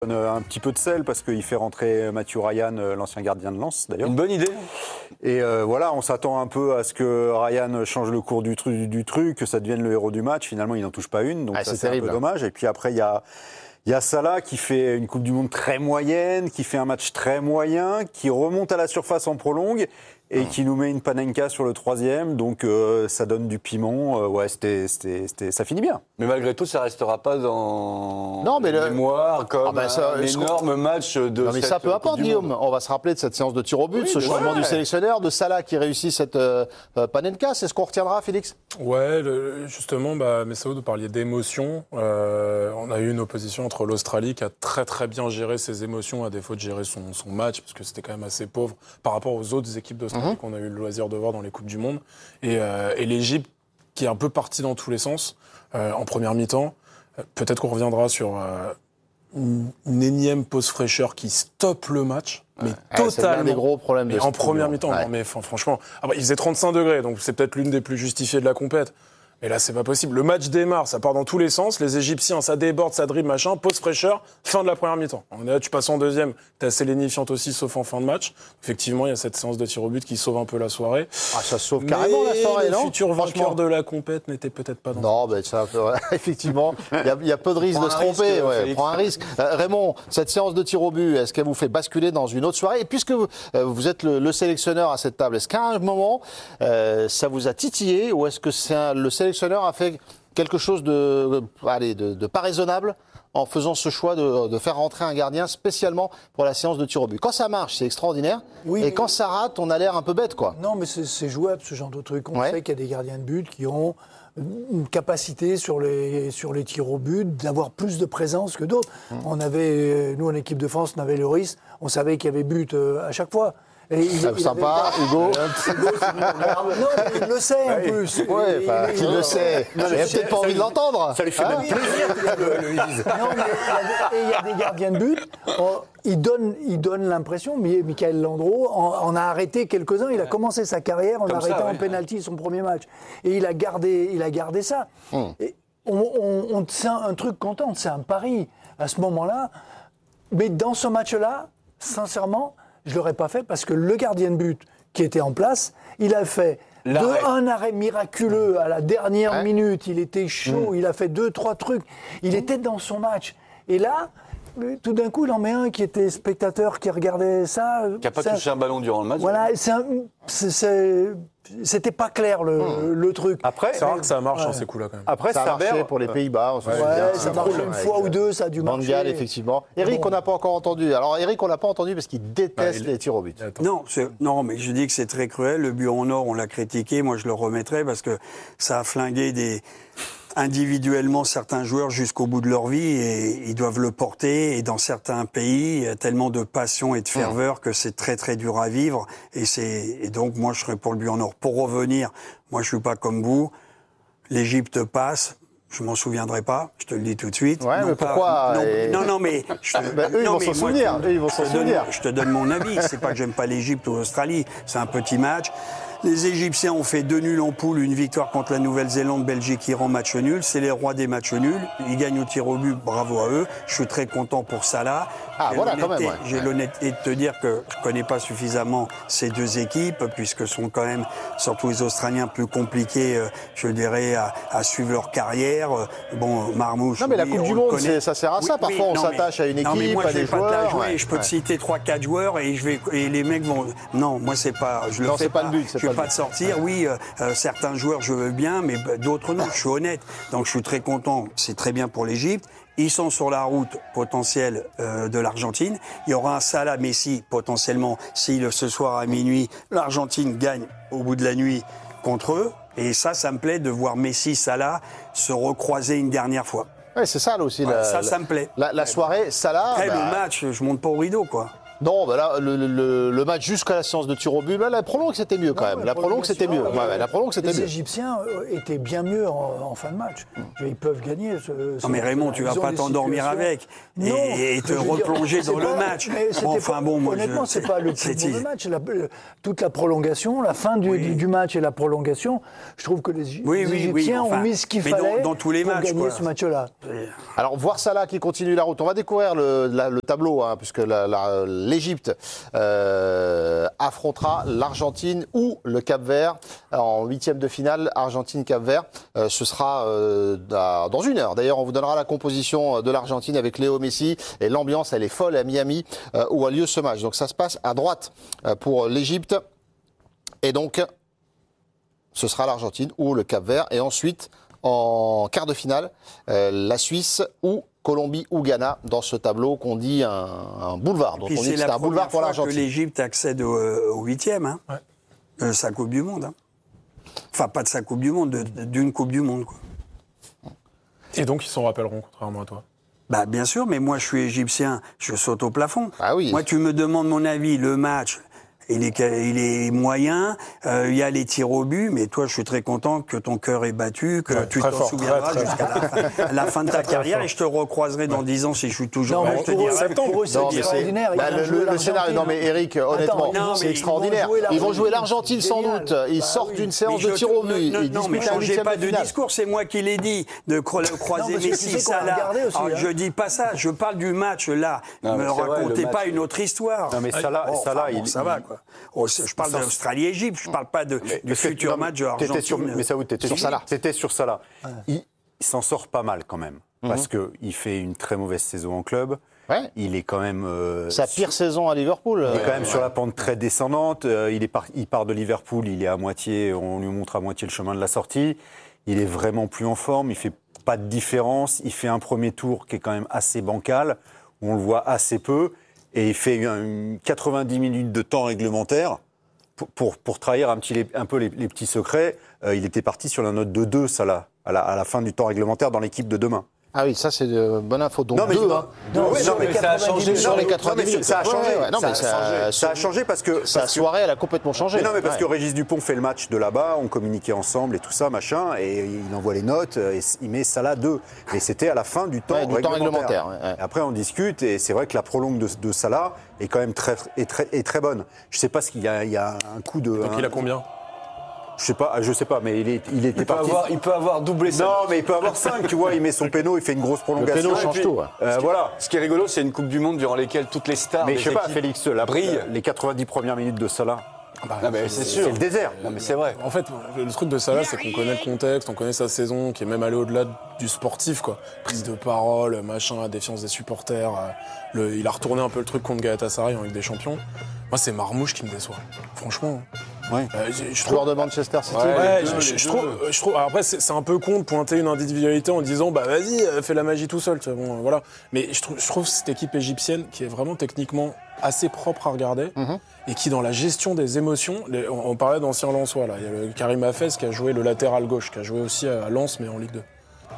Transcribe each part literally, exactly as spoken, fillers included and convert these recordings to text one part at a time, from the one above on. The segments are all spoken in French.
Un petit peu de sel parce qu'il fait rentrer Matthew Ryan, l'ancien gardien de Lens d'ailleurs. Une bonne idée. Et euh, voilà, on s'attend un peu à ce que Ryan change le cours du, tru- du truc, que ça devienne le héros du match. Finalement, il n'en touche pas une, donc ah, ça c'est, c'est terrible. un peu dommage. Et puis après, il y a, il y a Salah qui fait une Coupe du Monde très moyenne, qui fait un match très moyen, qui remonte à la surface en prolongue et qui nous met une panenka sur le troisième, donc euh, ça donne du piment. Euh, ouais, c'était, c'était, c'était, ça finit bien. Mais malgré tout, ça restera pas dans non, mais les le... mémoires comme ah ben ça, un énorme match de. Non, mais ça peu importe, Guillaume. On va se rappeler de cette séance de tir au but, oui, ce changement ouais. du sélectionneur, de Salah qui réussit cette euh, panenka. C'est ce qu'on retiendra, Félix ? Ouais, le, justement, bah, Messaoud, vous parliez d'émotions. Euh, on a eu une opposition entre l'Australie qui a très très bien géré ses émotions à défaut de gérer son, son match, parce que c'était quand même assez pauvre par rapport aux autres équipes d'Australie mm-hmm. qu'on a eu le loisir de voir dans les Coupes du Monde. Et, euh, et l'Égypte qui est un peu partie dans tous les sens euh, en première mi-temps. Euh, peut-être qu'on reviendra sur euh, une, une énième pause fraîcheur qui stoppe le match. Mais ouais, totalement. C'est l'un des gros problèmes de mais en première mi-temps. Ouais. Non, mais franchement, ah bah, il faisait trente-cinq degrés, donc c'est peut-être l'une des plus justifiées de la compète. Mais là, c'est pas possible. Le match démarre, ça part dans tous les sens. Les Égyptiens, ça déborde, ça dribble, machin. Pause fraîcheur, fin de la première mi-temps. On est là, tu passes en deuxième, t'es assez lénifiante aussi, sauf en fin de match. Effectivement, il y a cette séance de tir au but qui sauve un peu la soirée. Ah, ça sauve carrément mais la soirée, le non ? Le futur vainqueur de la compète n'était peut-être pas dans. Non, mais ça, effectivement, il y, a, il y a peu de risque de se tromper. Ouais, prends un risque. Euh, Raymond, cette séance de tir au but, est-ce qu'elle vous fait basculer dans une autre soirée ? Et puisque vous, euh, vous êtes le, le sélectionneur à cette table, est-ce qu'à un moment, euh, ça vous a titillé ou est-ce que c'est un, le sélectionneur a fait quelque chose de, allez, de, de pas raisonnable en faisant ce choix de, de faire rentrer un gardien spécialement pour la séance de tir au but. Quand ça marche, c'est extraordinaire. Oui, et quand ça rate, on a l'air un peu bête, quoi. Non, mais c'est, c'est jouable, ce genre de truc. On ouais. sait qu'il y a des gardiens de but qui ont une capacité sur les, sur les tirs au but d'avoir plus de présence que d'autres. Mmh. On avait, nous, en équipe de France, on avait Lloris. On savait qu'il y avait but à chaque fois. Et il, il sympa, avait... Hugo. Hugo non, mais il le sait en plus. Oui, enfin, il, il, il le sait. Il n'a peut-être pas envie de l'entendre. Ça lui fait hein même plaisir que le, le dise. Non, mais il y a des gardiens de but. Oh, il donne, il donne l'impression, Michael Landreau en, en a arrêté quelques-uns. Il a commencé sa carrière en Comme arrêtant ça, ouais. en pénalty son premier match. Et il a gardé, il a gardé ça. Hum. Et on, on, on, c'est un, un truc content, c'est un pari à ce moment-là. Mais dans ce match-là, sincèrement, je ne l'aurais pas fait parce que le gardien de but qui était en place, il a fait de, un arrêt miraculeux à la dernière hein minute. Il était chaud, mmh. il a fait deux, trois trucs. Il mmh. était dans son match. Et là, tout d'un coup, il en met un qui était spectateur, qui regardait ça. Qui n'a pas touché un ballon durant le match. Voilà, c'est un, c'est, c'est, c'était pas clair le, mmh. le truc. Après, c'est rare que ça marche ouais. en ces coups-là quand même. Après, ça a marché pour les Pays-Bas. Ouais, ouais, ça marche une fois ou deux, ça a dû marcher. Mondial, effectivement. Eric, bon. on n'a pas encore entendu. Alors, Eric, on l'a pas entendu parce qu'il déteste ah, il... les tirs au but. Non, c'est... non, mais je dis que c'est très cruel. Le but en or, on l'a critiqué. Moi, je le remettrai parce que ça a flingué des... individuellement certains joueurs jusqu'au bout de leur vie et ils doivent le porter. Et dans certains pays, il y a tellement de passion et de ferveur que c'est très très dur à vivre. Et, c'est... et donc moi je serais pour le but en or. Pour revenir, moi je suis pas comme vous. L'Égypte passe. Je m'en souviendrai pas, je te le dis tout de suite. Ouais, non, mais pas, pourquoi non, et... non, non, mais... Je te, ben, eux, ils non, vont mais s'en moi, souvenir. Je, eux, ils vont s'en je souvenir. Donne, je te donne mon avis. C'est pas que j'aime pas l'Égypte ou l'Australie. C'est un petit match. Les Égyptiens ont fait deux nuls en poule, une victoire contre la Nouvelle-Zélande, Belgique, Iran, match nul. C'est les rois des matchs nuls. Ils gagnent au tir au but, bravo à eux. Je suis très content pour Salah. Ah, j'ai voilà, quand même. Ouais. J'ai l'honnêteté de te dire que je connais pas suffisamment ces deux équipes, puisque sont quand même, surtout les Australiens, plus compliqués, je dirais, à, à suivre leur carrière. Bon, Marmouche. Non, mais la Coupe du Monde, ça sert à ça. Oui, Parfois, oui, on non, s'attache mais, à une équipe, non, mais moi, à des je vais joueurs. Pas te la jouer, ouais, je peux ouais. te citer trois, quatre joueurs et je vais, et les mecs vont. Non, moi, c'est pas. Je le non, fais c'est pas, pas le but. Je vais pas te sortir. Ouais. Oui, euh, certains joueurs, je veux bien, mais d'autres non. Je suis honnête. Donc, je suis très content. C'est très bien pour l'Égypte. Ils sont sur la route potentielle euh, de l'Argentine. Il y aura un Salah Messi potentiellement si ce soir à minuit l'Argentine gagne au bout de la nuit contre eux. Et ça, ça me plaît de voir Messi, Salah se recroiser une dernière fois. Oui, c'est ça là aussi. Ouais, la, ça, ça me plaît. La, la soirée, Salah. Après bah... le match, je monte pas au rideau, quoi. Non, bah là, le, le, le match jusqu'à la séance de tir au but, bah, la prolongue c'était mieux quand Non, même. La prolongue c'était mieux. Ouais, ouais, la prolongue c'était Les mieux. Égyptiens euh, étaient bien mieux en, en fin de match. Ils peuvent gagner. Ce, ce Non mais Raymond, tu vas pas t'endormir avec et, Non, et te mais je veux dire, replonger c'est dans le pas- match. mais c'était Enfin pas- bon, moi, honnêtement, je- c'est pas le plus c'était- mauvais match. La- le- toute la prolongation, la fin du, Oui. du, du match et la prolongation, je trouve que les, Oui, les oui, oui, Égyptiens enfin, ont mis ce qu'il mais dans- fallait dans tous les pour matchs, gagner quoi. ce match-là. Alors, voir Salah qui continue la route. On va découvrir le, la- le tableau, hein, puisque la- la- l'Égypte euh, affrontera l'Argentine ou le Cap-Vert en huitième de finale. Argentine-Cap-Vert, euh, ce sera euh, dans une heure. D'ailleurs, on vous donnera la composition de l'Argentine avec Léo Messi. Et l'ambiance, elle est folle à Miami, euh, où a lieu ce match. Donc, ça se passe à droite euh, pour l'Égypte. Et donc, ce sera l'Argentine ou le Cap-Vert. Et ensuite, en quart de finale, euh, la Suisse ou Colombie ou Ghana dans ce tableau qu'on dit un, un boulevard. Donc Puis on dit c'est que c'est la un boulevard première pour fois que l'Argentine. l'Égypte accède au, au huitième hein, Ouais. de sa Coupe du Monde. hein. Enfin, pas de sa Coupe du Monde, de- de- d'une Coupe du Monde. Quoi. Et donc, ils s'en rappelleront, contrairement à toi. Bah, bien sûr, mais moi, je suis égyptien, je saute au plafond. Ah oui. Moi, tu me demandes mon avis, le match, il est, il est moyen, euh, il y a les tirs au but, mais toi, je suis très content que ton cœur est battu, que Ouais, tu très t'en fort, souviendras très, très jusqu'à la fin, à la fin de ta carrière, et je te recroiserai dans dix ans si je suis toujours Non, là. mais je te pour eux, dirai. pour eux, c'est Non, mais c'est extraordinaire. Ils bah, vont le, jouer le- le l'Argentine. scénario. Non, mais Eric, honnêtement, non, c'est mais extraordinaire. ils vont jouer Ils vont jouer l'Argentine, l'Argentine sans génial. doute. Ils Bah sortent oui. d'une séance Mais de je tir te- au but. ne- Ils ne- Non, mais disputent un changez huitième pas de de finale. discours, c'est moi qui l'ai dit, de cro- croiser parce que tu Messi, sais qu'on a Salah. regardé aussi, Alors, hein. Je dis pas ça, je parle du match là. Non, Ne mais me c'est vrai, racontez le pas match, une autre histoire. Non, mais Salah, Oh, Salah, enfin, bon, il- ça va il- quoi. Oh, c'est- je parle Sans- d'Australie-Égypte, je parle pas de, du Parce que- futur non, mais match de t'étais Argentine. sur, mais Saoud, t'étais Sur Salah. T'étais sur Salah. Il, il s'en sort pas mal quand même, Mhm. parce que il fait une très mauvaise saison en club. Ouais. Il est quand même. euh, Sa pire saison à Liverpool. Il est euh, quand même sur la pente très descendante. Euh, il, est par- il part de Liverpool, il est à moitié, on lui montre à moitié le chemin de la sortie. Il est vraiment plus en forme, il fait pas de différence. Il fait un premier tour qui est quand même assez bancal, où on le voit assez peu, et il fait une quatre-vingt-dix minutes de temps réglementaire pour, pour, pour trahir un, petit, un peu les, les petits secrets. Euh, il était parti sur la note de deux, ça là, à la, à la fin du temps réglementaire dans l'équipe de demain. Ah oui, ça c'est de bonne info. Donc Non, mais deux, je- hein. Non, Ouais, sur non, les mais ça a quatre-vingt-dix changé minutes. sur les Non, quatre-vingt-dix mais minutes. ça a changé. Ouais, ouais, non, ça, mais a ça- changé. Ça a changé parce que. Sa parce que- soirée, elle a complètement changé. Mais non, mais parce Ouais. que Régis Dupont fait le match de là-bas, on communiquait ensemble et tout ça, machin, et il envoie les notes, et il met Salah deux. Mais c'était à la fin du temps Ouais, du temps réglementaire. réglementaire, ouais, ouais. Et après, on discute, et c'est vrai que la prolongue de, de Salah est quand même très, est très, est très bonne. Je sais pas s'il y a, il y a un coup de. Donc, un- il a combien Je sais pas, je sais pas, mais il, est, il était Il peut, parti. avoir, il peut avoir doublé ça. Non, mais il peut avoir cinq, tu vois, il met son péno, il fait une grosse Le prolongation. péno et change puis, tout. Ouais. euh, voilà. Ce qui est rigolo, c'est une Coupe du Monde durant lesquelles toutes les stars. Mais des je sais pas, équipes Félix, la, brillent. les quatre-vingt-dix premières minutes de Salah, Non, mais c'est sûr. c'est le désert. Non, mais c'est vrai. En fait, le truc de Salah, c'est qu'on connaît le contexte, on connaît sa saison, qui est même allé au-delà du sportif, quoi. Prise de parole, machin, défiance des supporters. euh, le- il a retourné un peu le truc contre Galatasaray en Ligue des Champions. Moi, c'est Marmouche qui me déçoit. Franchement. Ouais. Euh, je, je Joueur trouve. de Manchester City. Ouais. Ouais, les je, deux, je- les je deux. trouve, je trouve. alors après, c'est c'est un peu con de pointer une individualité en disant, bah vas-y, euh, fais la magie tout seul. Tu vois, bon, euh, voilà. Mais je trouve, je trouve cette équipe égyptienne qui est vraiment techniquement assez propre à regarder et qui, dans la gestion des émotions, les- on, on parlait d'anciens Lensois là. Il y a le Karim Hafez qui a joué le latéral gauche, qui a joué aussi à Lens mais en Ligue deux.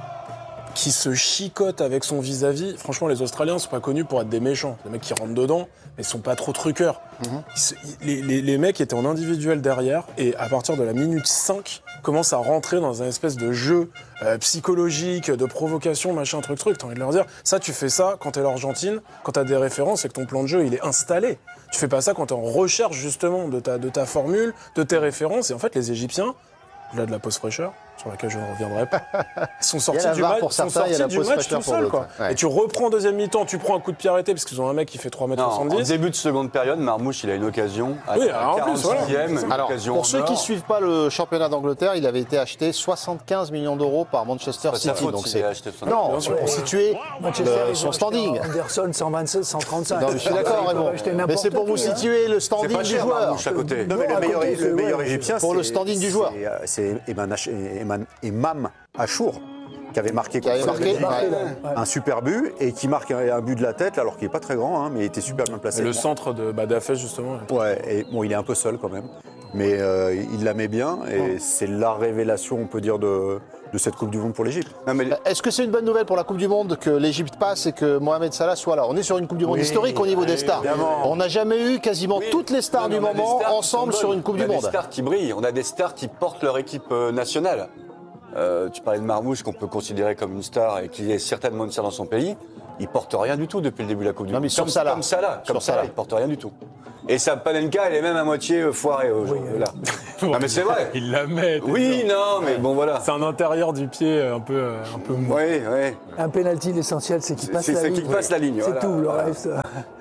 Qui se chicote avec son vis-à-vis. Franchement, les Australiens sont pas connus pour être des méchants. Des mecs qui rentrent dedans, mais ils sont pas trop truqueurs. Ils se- ils- les, les- les mecs étaient en individuel derrière, et à partir de la minute cinq, commencent à rentrer dans un espèce de jeu euh, psychologique, de provocation, machin, truc, truc. T'as envie de leur dire, ça, tu fais ça quand t'es l'Argentine, quand t'as des références et que ton plan de jeu, il est installé. Tu fais pas ça quand t'es en recherche, justement, de ta, de ta formule, de tes références. Et en fait, les Égyptiens, là de la pause fraîcheur, sur laquelle je ne reviendrai pas, sont sortis la du, V A R match, pour sont certains, il y a sortis la du pause match fraîcheur tout pour seul, d'autres. quoi. Ouais. Et tu reprends en deuxième mi-temps, tu prends un coup de pied arrêté parce qu'ils ont un mec qui fait trois mètres Non, en soixante-dix. début de seconde période, Marmouche, il a une occasion. À Oui, la alors, en plus, voilà. quarante-sixième, une Alors, occasion pour en ceux or. qui ne suivent pas le championnat d'Angleterre, il avait été acheté soixante-quinze millions d'euros par Manchester pas de sa City. faute Donc s'il c'est a acheté soixante-quinze. non, Bien sûr. pour situer Manchester, le- ils ont son acheté standing. Anderson cent vingt-sept, cent trente-cinq. Non, mais je suis d'accord, Ils peuvent Raymond. acheter Mais n'importe c'est pour vous qui, hein. situer le C'est standing pas du cher, joueur. Marmouche, à côté. Non, mais Non, le à meilleur, côté, le c'est- meilleur ouais, égyptien, pour le c'est- standing du c'est- joueur. euh, C'est Eman Ach- Eman- Emam Achour, qui avait marqué, Qui avait contre marqué, la Belgique, ouais. un super but, et qui marque un, un but de la tête, alors qu'il n'est pas très grand, hein, mais il était super bien placé. Et le centre de bah, d'Hafez, justement. Ouais, et bon, il est un peu seul quand même, mais euh, il la met bien, et c'est la révélation, on peut dire, de, de cette Coupe du Monde pour l'Égypte. Est-ce que c'est une bonne nouvelle pour la Coupe du Monde que l'Égypte passe et que Mohamed Salah soit là? On est sur une Coupe du Monde Oui, historique au niveau des stars. évidemment. On n'a jamais eu quasiment Oui. toutes les stars Non, du mais on a des moment stars qui ensemble sont sur bonnes. une Coupe on du a Monde. des stars qui brillent, on a des stars qui portent leur équipe euh, nationale. Euh, tu parlais de Marmouche, qu'on peut considérer comme une star et qui est certainement une star dans son pays. Il porte rien du tout depuis le début de la Coupe du Non, Monde. mais sur comme Salah. Comme Salah, Sur comme Salah, Salah. il porte rien du tout. Et sa Panenka, elle est même à moitié euh, foirée aujourd'hui. là. Non mais c'est vrai. Il la met. Oui, non, mais bon voilà. C'est un intérieur du pied euh, un peu, euh, un peu mou. Oui, oui. Un penalty, l'essentiel, c'est qu'il passe C'est- la c'est ligne. qu'il passe la ligne, C'est voilà. tout, le Voilà. reste.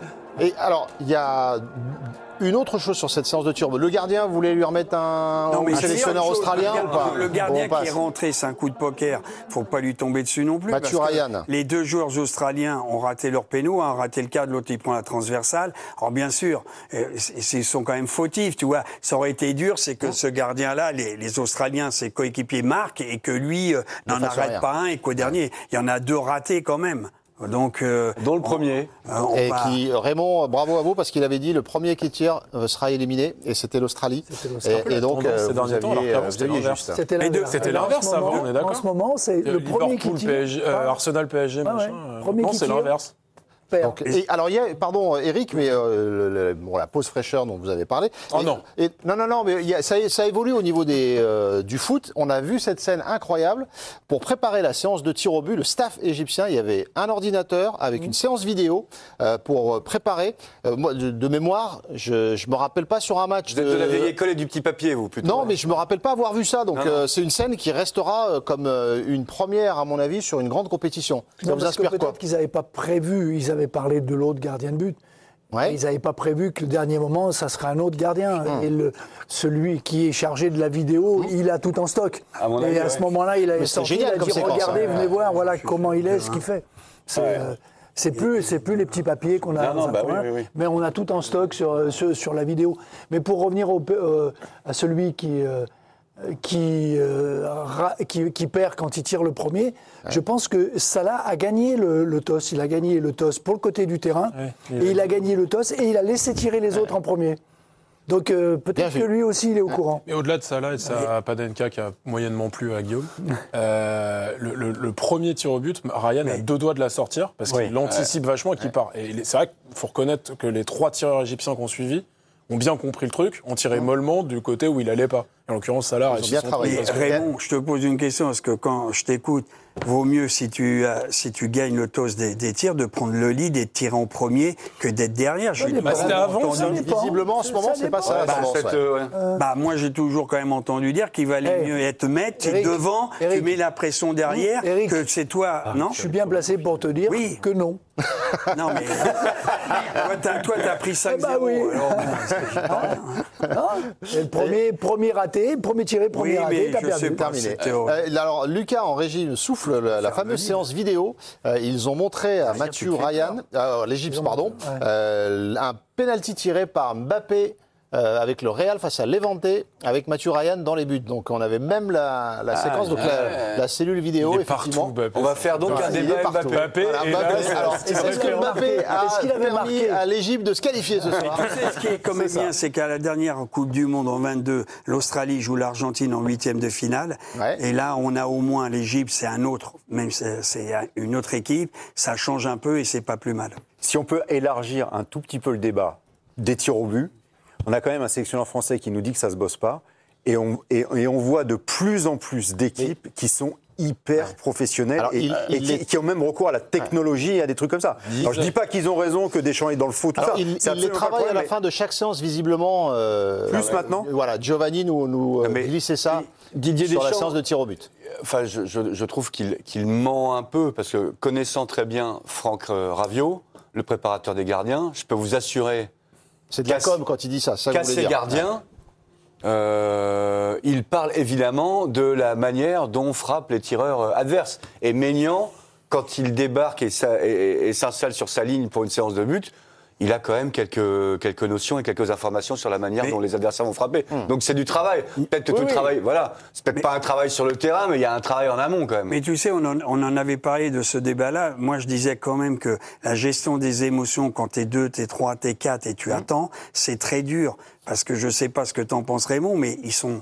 Et alors, il y a une autre chose sur cette séance de tir. Le gardien voulait lui remettre un, Non, mais un c'est sélectionneur autre chose. australien Le ou pas Le gardien On passe. qui est rentré, c'est un coup de poker. Faut pas lui tomber dessus non plus. Mathieu parce que Ryan. Les deux joueurs australiens ont raté leur péno, un raté le cadre, l'autre il prend la transversale. Alors bien sûr, euh, c'est- ils sont quand même fautifs, tu vois. Ça aurait été dur, c'est que ce gardien-là, les, les Australiens, ses coéquipiers marquent et que lui euh, Ne n'en fasse arrête rien. pas un et qu'au dernier, il y en a deux ratés quand même. Donc, euh, Dont le premier. euh, on Et va- qui, Raymond, bravo à vous parce qu'il avait dit le premier qui tire euh, sera éliminé et c'était l'Australie. l'Australie. Et, et donc Tendance ces euh, vous derniers temps, alors aviez, qu'avant, euh, c'était vous aviez l'inverse. juste. C'était Les deux- l'inverse. C'était Et là, en l'inverse ce avant, moment- on est d'accord. En ce moment, c'est le Liverpool, premier qui tire. P S G, euh, Arsenal, P S G, Ah machin. ouais. euh, Premier non, qui c'est tire. l'inverse. perd. Donc, et, alors, il y a, pardon, Eric, mais euh, le- le- bon, la pause fraîcheur dont vous avez parlé. Oh Et- non. et- non, non, non, mais il y a- ça, ça évolue au niveau des, euh, du foot. On a vu cette scène incroyable. Pour préparer la séance de tir au but, le staff égyptien, il y avait un ordinateur avec une séance vidéo euh, pour euh, préparer. Euh, moi, de, de mémoire, je ne me rappelle pas sur un match. Vous êtes de la vieille école et du petit papier, vous, plutôt. Non, mais je me rappelle pas avoir vu ça. Donc Non, non. euh, c'est une scène qui restera euh, comme euh, une première, à mon avis, sur une grande compétition. Ça Non, vous parce que inspire quoi peut-être qu'ils n'avaient pas prévu, ils avaient parlé de l'autre gardien de but. Ouais. Ils n'avaient pas prévu que le dernier moment, ça serait un autre gardien. Hum. Et le, celui qui est chargé de la vidéo, il a tout en stock. À mon et avis, à ouais. ce moment-là, il a Mais c'est sorti, génial il a comme dit séquence, regardez, hein. venez voir, voilà comment il est, ce qu'il fait. C'est euh, c'est plus, c'est plus les petits papiers qu'on a Non, dans non, un bah coin, oui, oui, oui. mais on a tout en stock sur, sur, sur la vidéo. Mais pour revenir au, euh, à celui qui, euh, qui, euh, ra- qui, qui perd quand il tire le premier, je pense que Salah a gagné le, le toss. Il a gagné le toss pour le côté du terrain, Ouais, et il a gagné le toss, et il a laissé tirer les autres en premier. Donc euh, peut-être Bien que vu. lui aussi, il est au courant. Mais au-delà de ça, là, et ça, Panenka qui a moyennement plu à Guillaume, euh, le, le- le premier tir au but, Ryan a deux doigts de la sortir parce Oui. qu'il anticipe vachement et qu'il part. Et il est- c'est vrai qu'il faut reconnaître que les trois tireurs égyptiens qu'on suivi ont bien compris le truc, ont tiré mollement du côté où il allait pas. Et en l'occurrence, Salah a réussi bien son travaillé. truc Mais parce que- Raymond, je te pose une question, parce que quand je t'écoute, vaut mieux si tu, as- si tu gagnes le toss des, des tirs, de prendre le lead et de tirer en premier que d'être derrière. Je Ça l'ai dépend. pas c'était avant, entendu ça dire. dépend. Visiblement, en ce moment, Ça c'est pas dépend. ça la Bah, tendance, cette, ouais. euh, ouais. Bah, moi, j'ai toujours quand même entendu dire qu'il valait Hey. mieux être maître, Eric, devant, tu Eric. mets la pression derrière, Oui, Eric. que c'est toi, non Je suis bien placé pour te dire Oui. que non. Non, mais toi, t'as, toi, t'as pris cinq zéro. Ah bah oui. alors, bon, c'est pas- Non. Et le premier, premier raté, premier tiré, premier Oui, raté, mais t'as je perdu. sais pas. Terminé. C'était horrible. Euh, alors, Lucas en régie me souffle la, la fameuse séance vidéo. Euh, ils ont montré à Mathieu tu te fais Ryan, euh, l'Égypte, pardon, euh, un penalty tiré par Mbappé. euh, avec le Real face à Levante, avec Mathieu Ryan dans les buts. Donc on avait même la, la séquence, donc la, la cellule vidéo, il est partout, effectivement. Mbappé. On va faire donc un Il est débat partout. Mbappé. Mbappé, Voilà, et Mbappé. là, Alors, c'est- est-ce que Mbappé a Est-ce qu'il avait permis marqué à l'Égypte de se qualifier ce soir Tu sais, ce qui est quand même bien, c'est qu'à la dernière Coupe du Monde en vingt-deux, l'Australie joue l'Argentine en huitième de finale. Ouais. Et là, on a au moins l'Égypte, c'est un autre, même si c'est c'est une autre équipe. Ça change un peu et c'est pas plus mal. Si on peut élargir un tout petit peu le débat des tirs au but, on a quand même un sélectionneur français qui nous dit que ça se bosse pas, et on, et, et on voit de plus en plus d'équipes qui sont hyper professionnelles Alors, et, il- et il qui, est- qui ont même recours à la technologie et à des trucs comme ça. Alors je dis pas qu'ils ont raison, que Deschamps est dans le faux, tout Alors, ça. il, C'est il les absolument pas le travaille à problème, la mais- fin de chaque séance, visiblement. euh, Plus maintenant Voilà, Giovanni nous, nous euh, mais glissait ça Didier sur la Deschamps- séance de tir au but. Enfin, je, je- je trouve qu'il qu'il ment un peu, parce que connaissant très bien Franck euh, Raviot, le préparateur des gardiens, je peux vous assurer C'est de la Casse- com quand il dit ça. ça que qu'à je voulais ses dire. gardiens, euh, il parle évidemment de la manière dont frappent les tireurs euh, adverses. Et Maignan, quand il débarque et, ça- et- et s'installe sur sa ligne pour une séance de but, il a quand même quelques, quelques notions et quelques informations sur la manière Mais- dont les adversaires vont frapper. Donc c'est du travail. Peut-être que Oui, tout le oui. travail, voilà, c'est peut-être pas un travail sur le terrain, mais il y a un travail en amont quand même. Mais tu sais, on en, on en avait parlé de ce débat-là. Moi, je disais quand même que la gestion des émotions, quand t'es deux, t'es trois, t'es quatre et tu attends, c'est très dur. Parce que je sais pas ce que t'en penses, Raymond, mais ils sont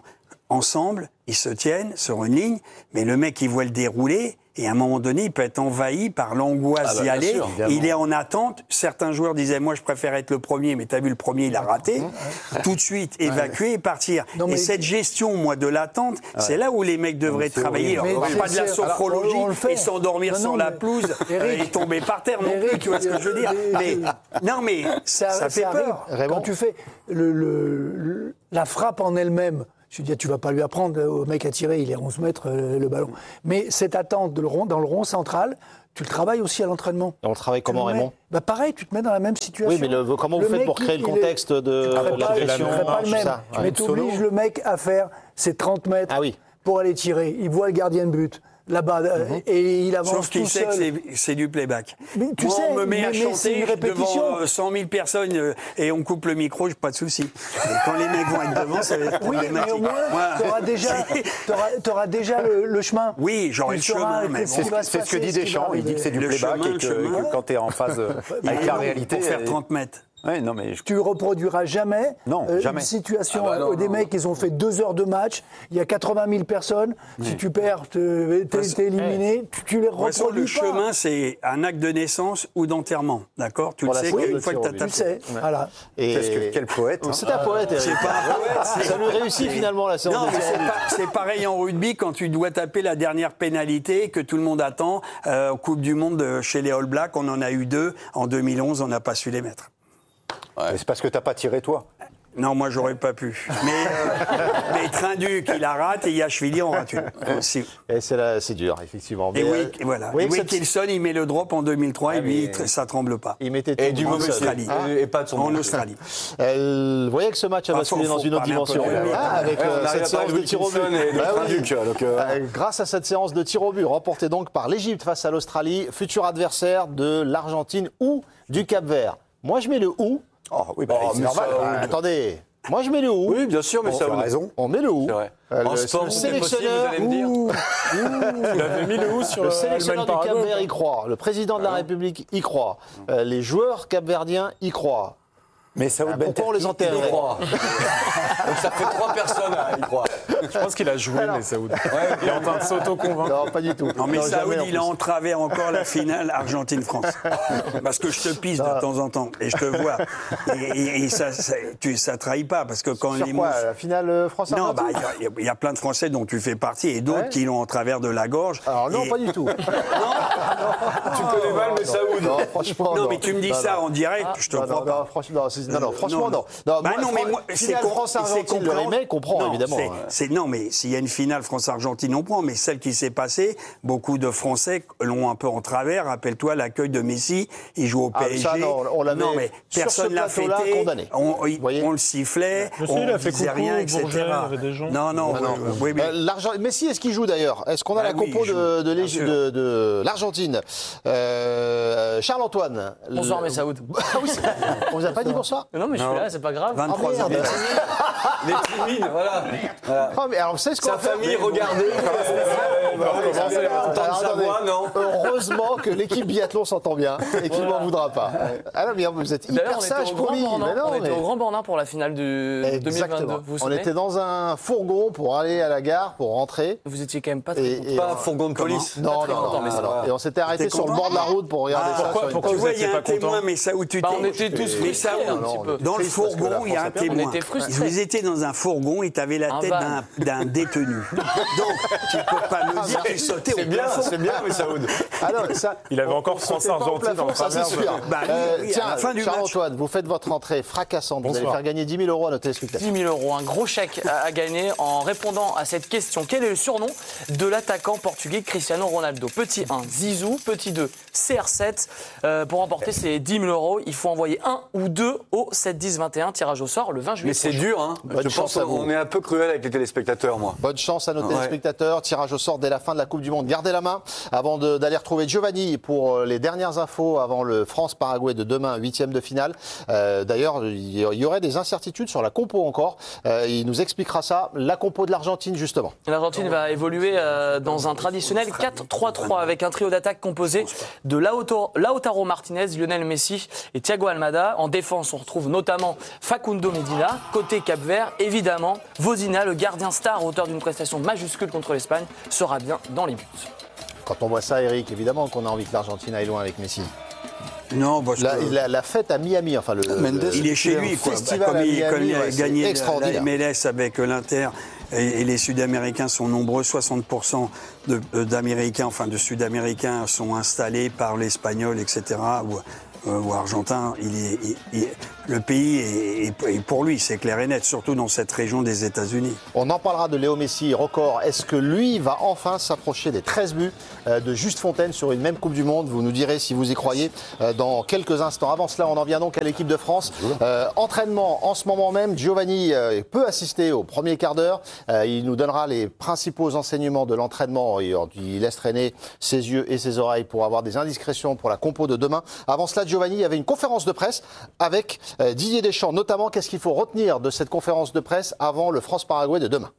ensemble, ils se tiennent sur une ligne, mais le mec, il voit le dérouler, et à un moment donné, il peut être envahi par l'angoisse Ah bah, d'y bien aller. sûr, il est en attente. Certains joueurs disaient, moi, je préfère être le premier, mais t'as vu, le premier, il a raté. Tout de suite, évacuer et partir. Non, mais- Et cette gestion, moi, de l'attente, c'est là où les mecs devraient c'est travailler. horrible. On Mais parle pas de la c'est- sophrologie alors, on le fait. et s'endormir Non, sur non, la mais- pelouse Eric, et tomber par terre non Eric, plus, tu vois ce que je veux dire. euh, Mais, non, mais ça, ça fait arrive. peur. Raymond. Quand tu fais le, le- le- la frappe en elle-même, je veux dire, tu vas pas lui apprendre au mec à tirer, il est onze mètres euh, le ballon. Mais cette attente de le rond, dans le rond central, tu le travailles aussi à l'entraînement. On le travaille Tu comment, le mets- Raymond? Bah pareil, tu te mets dans la même situation. Oui, mais le- comment vous faites mec, pour créer il- le il contexte est- de tu ferais la pas- pression, tu ferais pas le tout même. ça, ouais. Mais tu obliges le mec à faire ses trente mètres Ah oui. pour aller tirer. Il voit le gardien de but là-bas euh, et il avance Sauf qu'il tout sait que seul. c'est- c'est du playback. Mais tu Moi, sais, on me met mais- à mais c'est une chanter répétition. devant euh, cent mille personnes euh, et on coupe le micro, j'ai pas de souci. Mais quand les mecs vont être devant, ça va être Oui, mais problématique. au moins, Moi, tu auras déjà, t'auras- t'auras déjà le, le chemin. Oui, j'aurai Tu le sauras chemin, mais ce bon. qui va C'est se c'est ce que passer, dit ce qui va Deschamps, il dit que c'est du Le playback chemin, et le que, chemin. que quand tu es en phase euh, Il avec est la long réalité. Pour faire et- trente mètres. Ouais, non, mais je- Tu reproduiras jamais, Non, euh, jamais. une situation Ah bah non, où des non, mecs, ils ont fait deux heures de match, il y a quatre-vingt mille personnes, si tu perds, te- t'es t'es éliminé, tu, tu les De toute façon, reproduis le pas. chemin, c'est un acte de naissance ou d'enterrement. D'accord? Tu Pour le la sais séance qu'une de fois que tir tu au as but. Tu tapé. sais, voilà. Et- Qu'est-ce que- quel poète. hein. C'est un poète, Eric. C'est pas un poète, c'est- Ça lui réussit finalement la séance Non, de mais tir au c'est but. pas- c'est pareil en rugby quand tu dois taper la dernière pénalité que tout le monde attend. Euh, Coupe du Monde euh, chez les All Blacks, on en a eu deux. En deux mille onze, on n'a pas su les mettre. Mais C'est parce que t'as pas tiré toi. Non, moi, j'aurais pas pu. Mais, euh, mais Trinduc, il la rate et Yachvili en rate une. Aussi. Et c'est là- c'est dur, effectivement. Et Mais, oui, euh, voilà. vous voyez Et que cette- Wilkinson, il met le drop en deux mille trois et lui, mais- ça tremble pas. il mettait Et tout du en mauvais Australie. pied. Et- Et pas de son En Australie. Euh, vous voyez que ce match a Ah, basculé faut- dans faut une autre parler un peu dimension. de rugby. Ah, avec Ouais, euh, on arrive cette à séance parler de tir au but. Wilkinson et de Bah oui. Trinduc, donc, euh, Euh, grâce à cette séance de tir au but remportée donc par l'Égypte face à l'Australie, futur adversaire de l'Argentine ou du Cap-Vert. Moi, je mets le ou. Oh, oui, bah, Oh, c'est mais normal. ça, Ah, attendez. Moi, je mets le ou. Oui, bien sûr, mais Bon, ça tu as vous raison. On met le ou. C'est vrai. Euh, En le- sport, le tout est possible, vous sélectionneur, allez me dire. ouh, Il avait mis le ou sur le euh, sélectionneur du Allemagne-Paraguay. Cap-Vert y croit. Le président de la République y croit. Euh, les joueurs capverdiens y croient. Mais ça Ah, pourquoi on les enterre Il croit. Donc ça fait trois personnes à y croire. Je pense qu'il a joué, mais Saoud. Il est en train de s'auto-convaincre. Non, pas du tout. Non, mais Non, Saoud, jamais, en il a plus. en travers encore la finale Argentine-France. Parce que je te pisse de temps en temps et je te vois. Et, et- et ça, ça, tu, ça trahit pas. Parce que quand Sur les quoi, mots- la finale euh, Non, France-Argentine bah, il y a- il y, a plein de Français dont tu fais partie et d'autres Ouais. qui l'ont en travers de la gorge. Alors non, Et- pas du tout. Tu connais mal, mais Saoud. Non, franchement, Non, mais tu me dis Non, ça non. en direct, je te non, crois non, pas. non, franchement, non, c'est- non, non, Euh, franchement, non, non. Non, Bah moi, non, mais Fran- moi, c'est finale con- France-Argentine, c'est le compréhen- remake, on prend, Non, évidemment. c'est- c'est- non, mais s'il y a une finale France-Argentine, on prend. Mais celle qui s'est passée, beaucoup de Français l'ont un peu en travers. Rappelle-toi l'accueil de Messi, il joue au Ah, P S G. ça, non, on l'avait, Non, mais sur personne ce l'a plateau-là, fêté. condamné. On, il- voyez on le sifflait, Je sais, on il a fait disait coucou, rien, et cetera. Bourget, il y avait des gens. Non, non, Ah, non. oui, oui, oui. Euh, l'Argent- Messi, est-ce qu'il joue d'ailleurs? Est-ce qu'on a Ah la oui, compo il de, joue, de, bien l'Égy- sûr. de- de l'Argentine? Euh, Charles-Antoine. Bonsoir, le- Messaoud. Ah oui, c'est- on vous a pas dit bonsoir? Non, mais je suis là, c'est pas grave. vingt-trois Ah, ans. merde. Les timides, voilà. Voilà. Ah, mais alors, vous savez ce qu'on Sa va faire? famille, regardez. Entendre Alors, sa attendez. voix, non. Heureusement que l'équipe biathlon s'entend bien et qu'il ne m'en voudra pas. Ah non, mais vous êtes D'ailleurs, hyper on était sage, au Grand poli. Bornand. Mais non, On était mais- au Grand Bornand pour la finale du deux mille vingt-deux. Exactement. Vous vous On souvenez était dans un fourgon pour aller à la gare, pour rentrer. Vous étiez quand même pas très Et, content. et- Pas un fourgon de police. non, très non, content, non, mais non, ça non. va. Et on s'était arrêté T'es sur le content bord de la route pour regarder Ah, ça. pourquoi- sur une pourquoi Tu vous vois, il y étiez a pas un témoin, content mais ça où tu Bah, t'es. on était tous Mais ça, frustrés un non, petit on peu. était dans le triste parce que la fourgon, il y a France un a perdu. témoin. On était frustrés. Vous étiez dans un fourgon et tu avais la Un tête van. d'un- d'un détenu. Donc, tu peux pas me dire qu'il sautait au C'est bien, plafond. c'est bien, mais Saoud. Ah non, ça, Il avait on- encore on sautait France-Argentine pas au plafond, en ça c'est travers, sûr. Bah oui, Euh, oui, à tiens, la fin du match. Charles-Antoine, vous faites votre entrée fracassante. Vous allez Bonsoir. faire gagner dix mille euros à nos téléspectateurs. dix mille euros, un gros chèque à, à gagner en répondant à cette question. Quel est le surnom de l'attaquant portugais Cristiano Ronaldo? Petit un, Zizou. Petit deux, C R sept. Euh, pour remporter ces dix mille euros, il faut envoyer un ou deux au sept dix vingt et un. Tirage au sort le vingt juillet Mais c'est prochain. dur, hein. Bonne Je chance pense à vous. qu'on est un peu cruel avec les téléspectateurs, moi. Bonne chance à nos Ouais. téléspectateurs. Tirage au sort dès la fin de la Coupe du Monde. Gardez la main avant de, d'aller retrouver Giovanni pour les dernières infos avant le France-Paraguay de demain, huitième de finale. Euh, d'ailleurs, il y aurait des incertitudes sur la compo encore. Euh, il nous expliquera ça. La compo de l'Argentine, justement. L'Argentine va évoluer euh, dans un traditionnel quatre trois trois avec un trio d'attaque composé de Lautaro, Lautaro Martinez, Lionel Messi et Thiago Almada. En défense, on retrouve notamment Facundo Medina. Côté Cap-Vert, évidemment, Vozina, le gardien star, auteur d'une prestation majuscule contre l'Espagne, sera bien dans les buts. Quand on voit ça, Eric, évidemment qu'on a envie que l'Argentine aille loin avec Messi. Non, parce la, que... la, la fête à Miami, enfin le, le il est chez lui, quoi. Festival Comme à il, Miami, comme il a ouais, gagné la, la M L S avec l'Inter et, et les Sud-Américains sont nombreux, soixante pour cent de, d'Américains, enfin de Sud-Américains sont installés par l'Espagnol, et cetera. Ou, euh, ou Argentin, il est, il, il, le pays est, est, est pour lui, c'est clair et net, surtout dans cette région des États-Unis. On en parlera de Léo Messi, record. Est-ce que lui va enfin s'approcher des treize buts de Juste Fontaine sur une même Coupe du Monde? Vous nous direz si vous y croyez dans quelques instants. Avant cela, on en vient donc à l'équipe de France. Euh, entraînement en ce moment même. Giovanni euh, peut assister au premier quart d'heure. Euh, il nous donnera les principaux enseignements de l'entraînement. Il laisse traîner ses yeux et ses oreilles pour avoir des indiscrétions pour la compo de demain. Avant cela, Giovanni, il y avait une conférence de presse avec euh, Didier Deschamps. Notamment, qu'est-ce qu'il faut retenir de cette conférence de presse avant le France-Paraguay de demain?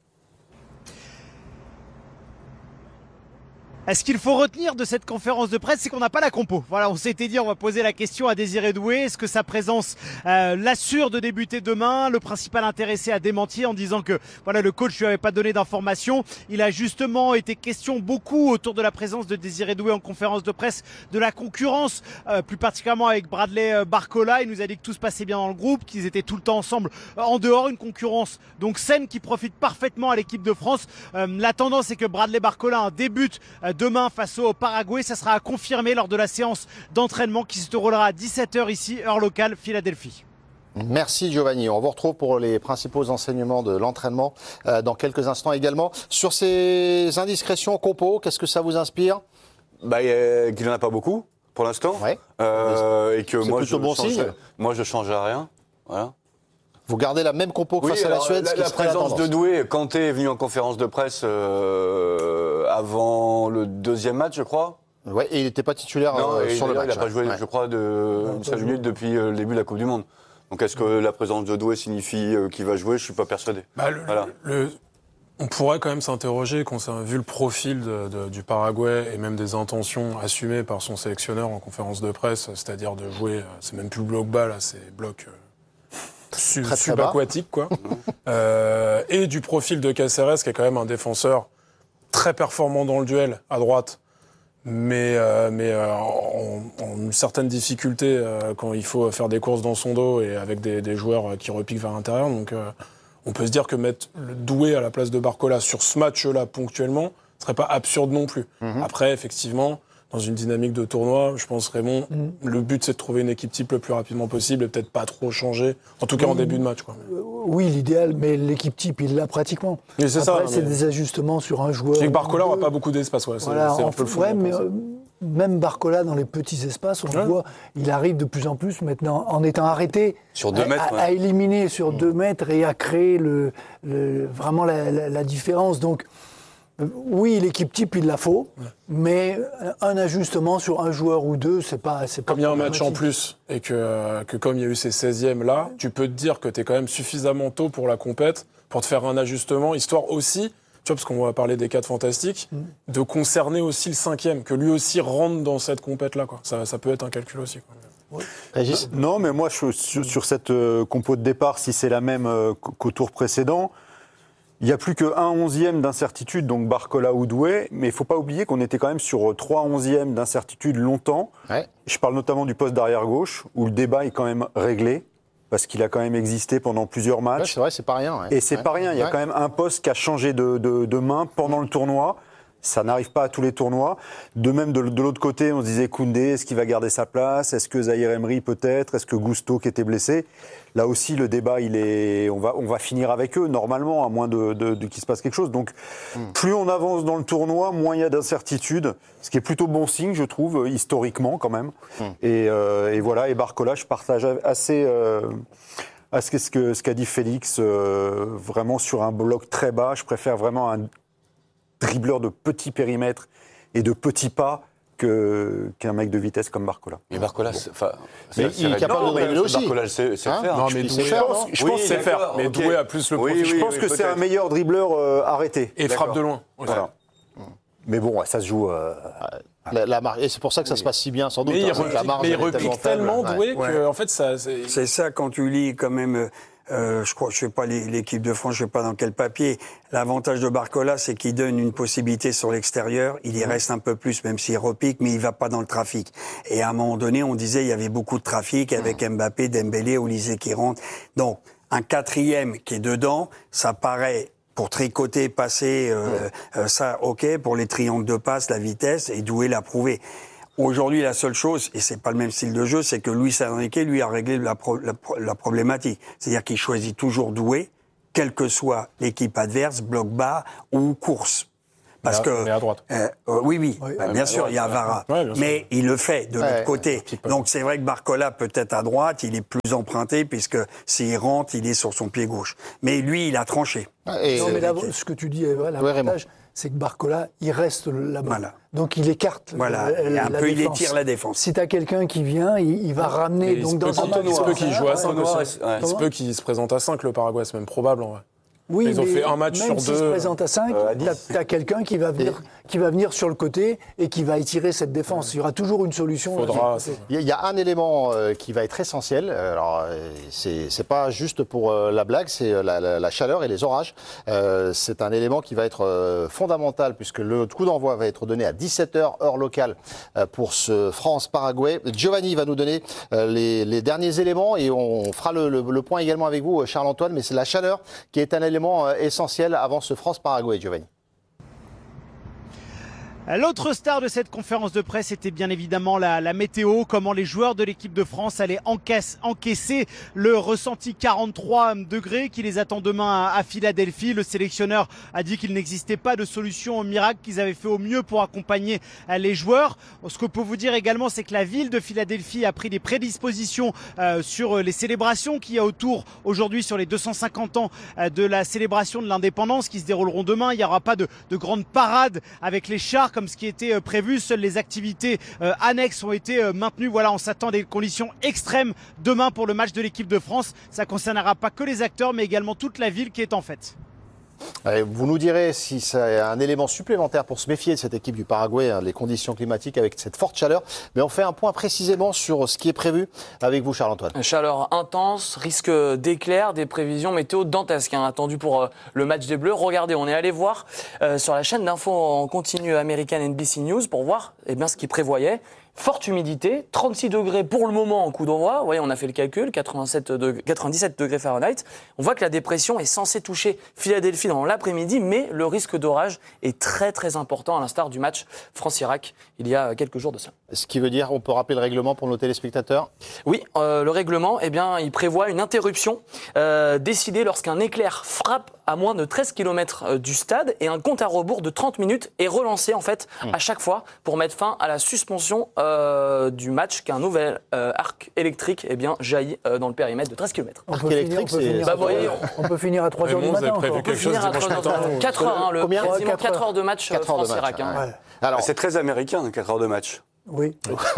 Ce qu'il faut retenir de cette conférence de presse, c'est qu'on n'a pas la compo. Voilà, on s'était dit, on va poser la question à Désiré Doué. Est-ce que sa présence euh, l'assure de débuter demain? Le principal intéressé a démenti en disant que voilà, le coach lui avait pas donné d'informations. Il a justement été question beaucoup autour de la présence de Désiré Doué en conférence de presse, de la concurrence, euh, plus particulièrement avec Bradley Barcola. Il nous a dit que tout se passait bien dans le groupe, qu'ils étaient tout le temps ensemble euh, en dehors, une concurrence donc saine qui profite parfaitement à l'équipe de France. Euh, la tendance est que Bradley Barcola un débute euh, demain face au Paraguay. Ça sera à confirmer lors de la séance d'entraînement qui se déroulera à dix-sept heures ici, heure locale, Philadelphie. Merci Giovanni. On vous retrouve pour les principaux enseignements de l'entraînement euh, dans quelques instants également. Sur ces indiscrétions compo, qu'est-ce que ça vous inspire? Bah, euh, qu'il n'en a pas beaucoup pour l'instant. Ouais. Euh, et que C'est moi plutôt je bon change, signe. moi je change à rien. Voilà. Vous gardez la même compo que Oui, face à la alors, Suède, la, ce qui la serait la présence tendance. de Doué, Kanté est venu en conférence de presse euh, avant le deuxième match, je crois. Ouais, et il n'était pas titulaire Non, euh, et sur le match. il n'a pas joué, ouais. je crois, de une seule minute depuis euh, le début de la Coupe du Monde. Donc est-ce que la présence de Doué signifie euh, qu'il va jouer? Je ne suis pas persuadé. Bah, le, voilà. le, on pourrait quand même s'interroger, quand on a vu le profil de, de, du Paraguay et même des intentions assumées par son sélectionneur en conférence de presse, c'est-à-dire de jouer, c'est même plus bloc bas, là, c'est bloc euh, sub, très, très subaquatique, quoi. euh, et du profil de Cáceres, qui est quand même un défenseur très performant dans le duel, à droite, mais, euh, mais euh, en, en une certaine difficulté euh, quand il faut faire des courses dans son dos et avec des, des joueurs qui repiquent vers l'intérieur. Donc euh, on peut se dire que mettre le Doué à la place de Barcola sur ce match-là ponctuellement ne serait pas absurde non plus. Mm-hmm. Après, effectivement, dans une dynamique de tournoi, je pense, Raymond, mm. le but c'est de trouver une équipe type le plus rapidement possible et peut-être pas trop changer, en tout cas oui, en début de match, quoi. Oui, l'idéal, mais l'équipe type, il l'a pratiquement. Mais c'est Après, ça, c'est mais... des ajustements sur un joueur. Je sais que Barcola n'aura pas beaucoup d'espace, ouais, c'est, voilà, c'est un peu le fou. Ouais, mais euh, même Barcola, dans les petits espaces, on ouais. voit, il arrive de plus en plus maintenant, en étant arrêté, sur deux à, mètres, à, ouais. à éliminer sur mmh. deux mètres et à créer le, le, vraiment la, la, la différence. Donc, oui, l'équipe type, il la faut, ouais. mais un ajustement sur un joueur ou deux, c'est pas, c'est pas comme il y a un match en plus et que, que comme il y a eu ces seizièmes là, tu peux te dire que tu es quand même suffisamment tôt pour la compète pour te faire un ajustement, histoire aussi, tu vois, parce qu'on va parler des quatre fantastiques, mm. de concerner aussi le cinquième, que lui aussi rentre dans cette compète-là, quoi. Ça, ça peut être un calcul aussi, quoi. Oui. Régis ? Non, mais moi, je, sur, sur cette euh, compo de départ, si c'est la même euh, qu'au tour précédent, il n'y a plus qu'un onzième d'incertitude, donc Barcola ou Doué, mais il ne faut pas oublier qu'on était quand même sur trois onzièmes d'incertitude longtemps. Ouais. Je parle notamment du poste d'arrière-gauche, où le débat est quand même réglé, parce qu'il a quand même existé pendant plusieurs matchs. Ouais, c'est vrai, c'est pas rien. Ouais. Et c'est ouais. pas rien, il y a ouais. quand même un poste qui a changé de, de, de main pendant le tournoi. Ça n'arrive pas à tous les tournois. De même, de, de l'autre côté, on se disait Koundé, est-ce qu'il va garder sa place? Est-ce que Zahir Emery peut-être? Est-ce que Gusto qui était blessé? Là aussi, le débat, il est, on va, on va finir avec eux normalement, à moins de, de, de qu'il se passe quelque chose. Donc, mm. plus on avance dans le tournoi, moins il y a d'incertitude, ce qui est plutôt bon signe, je trouve, historiquement quand même. Mm. Et, euh, et voilà. Et Barcola, je partage assez. Euh, à ce, que, ce qu'a dit Félix, euh, vraiment sur un bloc très bas, je préfère vraiment un dribbleur de petits périmètres et de petits pas que, qu'un mec de vitesse comme Barcola. Mais Barcola, c'est, enfin, Mais c'est, il est c'est capable non, de dribbler aussi. Barcola, c'est, c'est Hein faire. Non, je mais pense Doué, que c'est faire, je non pense, je Oui, pense que c'est d'accord, faire. Mais ok. Doué a plus le Oui, profil. oui, Je pense oui, que c'est peut-être. un meilleur dribbleur euh, arrêté. Et frappe D'accord. de loin. aussi. Voilà. Mais bon, ça se joue. euh, La, la mar- et c'est pour ça que ça se passe si bien, sans doute. Mais il hein, c'est que la repique, marge, mais il elle est repique faible. tellement Ouais. Doué Ouais. que, en fait, ça. c'est- C'est ça, quand tu lis quand même, euh, je crois, je sais pas les- l'équipe de France, je sais pas dans quel papier. L'avantage de Barcola, c'est qu'il donne une possibilité sur l'extérieur. Il y reste un peu plus, même s'il repique, mais il va pas dans le trafic. Et à un moment donné, on disait il y avait beaucoup de trafic avec Mbappé, Dembélé, Olysée qui rentre. Donc un quatrième qui est dedans, ça paraît. Pour tricoter, passer, euh, euh, ça, ok. Pour les triangles de passe, la vitesse, et Doué l'a prouvé. Aujourd'hui, la seule chose, et c'est pas le même style de jeu, c'est que Luis Enrique, lui, a réglé la, pro- la, pro- la problématique. C'est-à-dire qu'il choisit toujours Doué, quelle que soit l'équipe adverse, bloc bas ou course. Parce Mais à- que mais à droite. euh, euh, oui, oui, Oui. bah, bien sûr, il y a Vara, Ouais, bien sûr. mais il le fait de Ouais, l'autre côté. petit peu. Donc c'est vrai que Barcola peut-être à droite, il est plus emprunté puisque s'il rentre, il est sur son pied gauche. Mais lui, il a tranché. Et, Non, mais euh, là, ce que tu dis est vrai, l'avantage, c'est que Barcola, il reste là-bas. Voilà. Donc il écarte Voilà, euh, et un la peu il défense. étire la défense. Si tu as quelqu'un qui vient, il, il va ramener. Mais Donc il se dans peut un qu'il- match il se peut qu'il joue à cinq Noir, aussi. ouais. Il se peut qu'il se présente à cinq, le Paraguay, c'est même probable en vrai. Oui, Ils ont mais fait un match même sur s'il deux, se présente à cinq, euh, à tu dix. as, quelqu'un qui va venir, qui va venir sur le côté et qui va étirer cette défense. Il y aura toujours une solution. Faudra. là, sur le côté. Il y a- il y a un élément euh, qui va être essentiel. Euh, Alors, euh, c'est c'est pas juste pour euh, la blague, c'est euh, la, la- la chaleur et les orages. Euh, c'est un élément qui va être euh, fondamental puisque le coup d'envoi va être donné à dix-sept heures heure locale euh, pour ce France-Paraguay. Giovanni va nous donner euh, les, les derniers éléments et on fera le, le- le point également avec vous, Charles-Antoine. Mais c'est la chaleur qui est un élément euh, essentiel avant ce France-Paraguay, Giovanni. L'autre star de cette conférence de presse était bien évidemment la, la météo, comment les joueurs de l'équipe de France allaient encaisse, encaisser le ressenti quarante-trois degrés qui les attend demain à, à Philadelphie. Le sélectionneur a dit qu'il n'existait pas de solution miracle, qu'ils avaient fait au mieux pour accompagner les joueurs. Ce que peut vous dire également, c'est que la ville de Philadelphie a pris des prédispositions euh, sur les célébrations qu'il y a autour aujourd'hui sur les deux cent cinquante ans euh, de la célébration de l'indépendance qui se dérouleront demain. Il n'y aura pas de, de grande parade avec les chars comme ce qui était euh, prévu. Seules les activités euh, annexes ont été euh, maintenues. Voilà, on s'attend à des conditions extrêmes demain pour le match de l'équipe de France. Ça concernera pas que les acteurs, mais également toute la ville qui est en fête. Allez, vous nous direz si c'est un élément supplémentaire pour se méfier de cette équipe du Paraguay, hein, les conditions climatiques avec cette forte chaleur. Mais on fait un point précisément sur ce qui est prévu avec vous, Charles-Antoine. Chaleur intense, risque d'éclairs, des prévisions météo dantesques hein, attendues pour euh, le match des Bleus. Regardez, on est allé voir euh, sur la chaîne d'infos en continu américaine N B C News pour voir eh bien, ce qu'ils prévoyaient. Forte humidité, trente-six degrés pour le moment en coup d'envoi. Vous voyez, on a fait le calcul, quatre-vingt-sept degrés, quatre-vingt-dix-sept degrés Fahrenheit. On voit que la dépression est censée toucher Philadelphie dans l'après-midi, mais le risque d'orage est très très important, à l'instar du match France-Irak il y a quelques jours de ça. Ce qui veut dire, on peut rappeler le règlement pour nos téléspectateurs? Oui, euh, le règlement, eh bien, il prévoit une interruption euh, décidée lorsqu'un éclair frappe à moins de treize kilomètres du stade et un compte à rebours de trente minutes est relancé en fait à chaque fois pour mettre fin à la suspension euh, du match qu'un nouvel euh, arc électrique eh bien, jaillit euh, dans le périmètre de treize kilomètres. On Arc peut finir- électrique, on peut c'est- finir Bah, à- voyez, on peut finir à trois heures du Raymond, vous matin avez prévu encore. quelque chose Finir à dimanche trois heures matin de- ou- quatre heures, hein, le, Combien quasiment quatre quatre heures de match quatre heures de France-Irak. match, hein. Ouais. Alors, C'est très américain, quatre heures de match. Oui.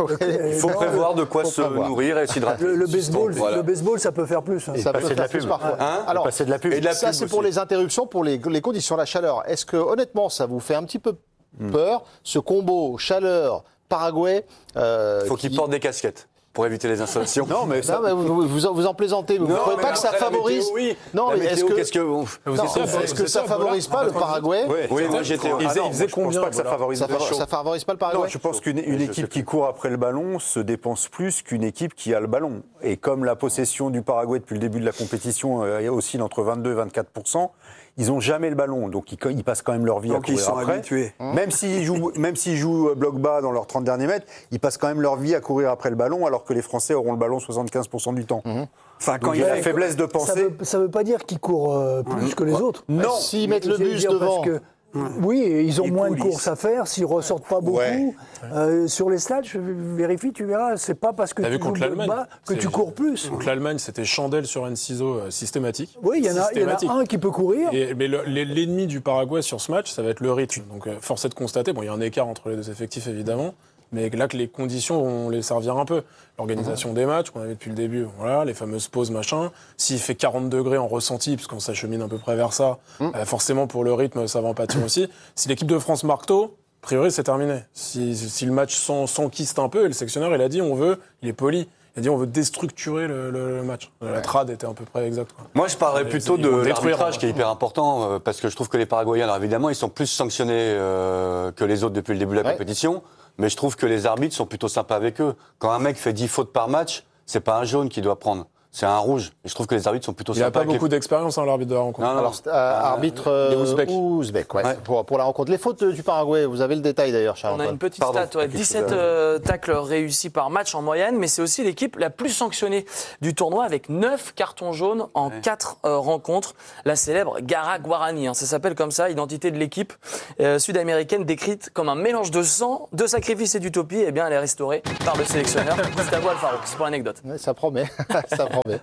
Il faut Non, prévoir de quoi faut se prévoir. nourrir et s'hydrater. Le, le baseball, Voilà. le baseball, ça peut faire plus. hein. ça peut passer de faire la plus pub. parfois. Hein Alors, passer de la pub. Et de la ça, pub c'est pour aussi. les interruptions, pour les, les conditions, la chaleur. Est-ce que, honnêtement, ça vous fait un petit peu peur, ce combo chaleur, Paraguay euh, Il faut qu'ils qui- portent des casquettes pour éviter les installations. Non, mais ça. Non, mais vous, vous, en- vous en plaisantez, mais vous ne trouvez pas que ça favorise Oui. Non, La mais est-ce météo, que, qu'est-ce que non, vous- c'est ça, est-ce que c'est ça ça, favorise voilà. pas le Paraguay? Ouais, Oui, c'est moi ça. j'étais. Il Ah faisait- non, il faisait moi, je pense combien pas pas que ça favorise Ça, le fa- chaud. ça favorise pas le Paraguay? Non, je pense qu'une une Je équipe sais qui court après le ballon se dépense plus qu'une équipe qui a le ballon. Et comme la possession du Paraguay depuis le début de la compétition euh, oscille entre vingt-deux et vingt-quatre pour cent, ils n'ont jamais le ballon. Donc ils, ils passent quand même leur vie Donc à ils courir sont après. habitués. Même s'ils jouent, même s'ils jouent euh, bloc bas dans leurs trente derniers mètres, ils passent quand même leur vie à courir après le ballon, alors que les Français auront le ballon soixante-quinze pour cent du temps. Enfin, quand Donc il il y a fait- la faiblesse de Ça penser. veut, ça veut pas dire qu'ils courent euh, plus que les autres. Non. S'ils mettent le J'allais bus dire devant. Parce que Oui, et ils ont Les moins de polices. courses à faire, s'ils ressortent pas beaucoup. Ouais. Euh, sur les stades, je vérifie, tu verras, c'est pas parce que T'as tu vu contre joues l'Allemagne bas que C'est- tu cours plus. Donc l'Allemagne, c'était chandelle sur un ciseau euh, systématique. Oui, il y, en a- il y en Systématique. a un qui peut courir. Et, mais le- les- l'ennemi du Paraguay sur ce match, ça va être le rythme. Donc euh, force est de constater, bon, il y a un écart entre les deux effectifs évidemment, mais là que les conditions vont les servir un peu. L'organisation des matchs qu'on avait depuis le début, voilà, les fameuses pauses machin. S'il fait quarante degrés en ressenti, puisqu'on s'achemine à peu près vers ça, euh, forcément pour le rythme, ça va en pâtir aussi. Si l'équipe de France marque tôt, a priori c'est terminé. Si, si le match s'en- s'enquiste un peu, et le sélectionneur il a dit on veut, il est poli. Il a dit on veut déstructurer le, le- le match. La trad était à peu près exacte. Quoi. Moi, je parlerais Ils- plutôt ils de vont détruire, l'arbitrage hein. qui est hyper important, euh, parce que je trouve que les Paraguayens, alors évidemment, ils sont plus sanctionnés euh, que les autres depuis le début de la Ouais. compétition, mais je trouve que les arbitres sont plutôt sympas avec eux. Quand un mec fait dix fautes par match, c'est pas un jaune qu'il doit prendre, c'est un rouge. Et je trouve que les arbitres sont plutôt Il n'a sympas pas avec beaucoup les... d'expérience, hein, l'arbitre de la rencontre. Non, non, Alors, euh, arbitre euh, les Ouzbeks. ouzbek, ouais, Ouais. Pour, pour la rencontre. Les fautes du Paraguay, vous avez le détail d'ailleurs, On a Charles-Antoine. une petite Pardon, stat, ouais, quelque dix-sept chose à- euh, tacles réussis par match en moyenne, mais c'est aussi l'équipe la plus sanctionnée du tournoi avec neuf cartons jaunes en quatre euh, rencontres. La célèbre Gara Guarani, hein, ça s'appelle comme ça, identité de l'équipe euh, sud-américaine décrite comme un mélange de sang, de sacrifice et d'utopie. Eh bien, elle est restaurée par le sélectionneur Gustavo Alfaro. C'est pour l'anecdote. Ouais, ça promet, ça promet.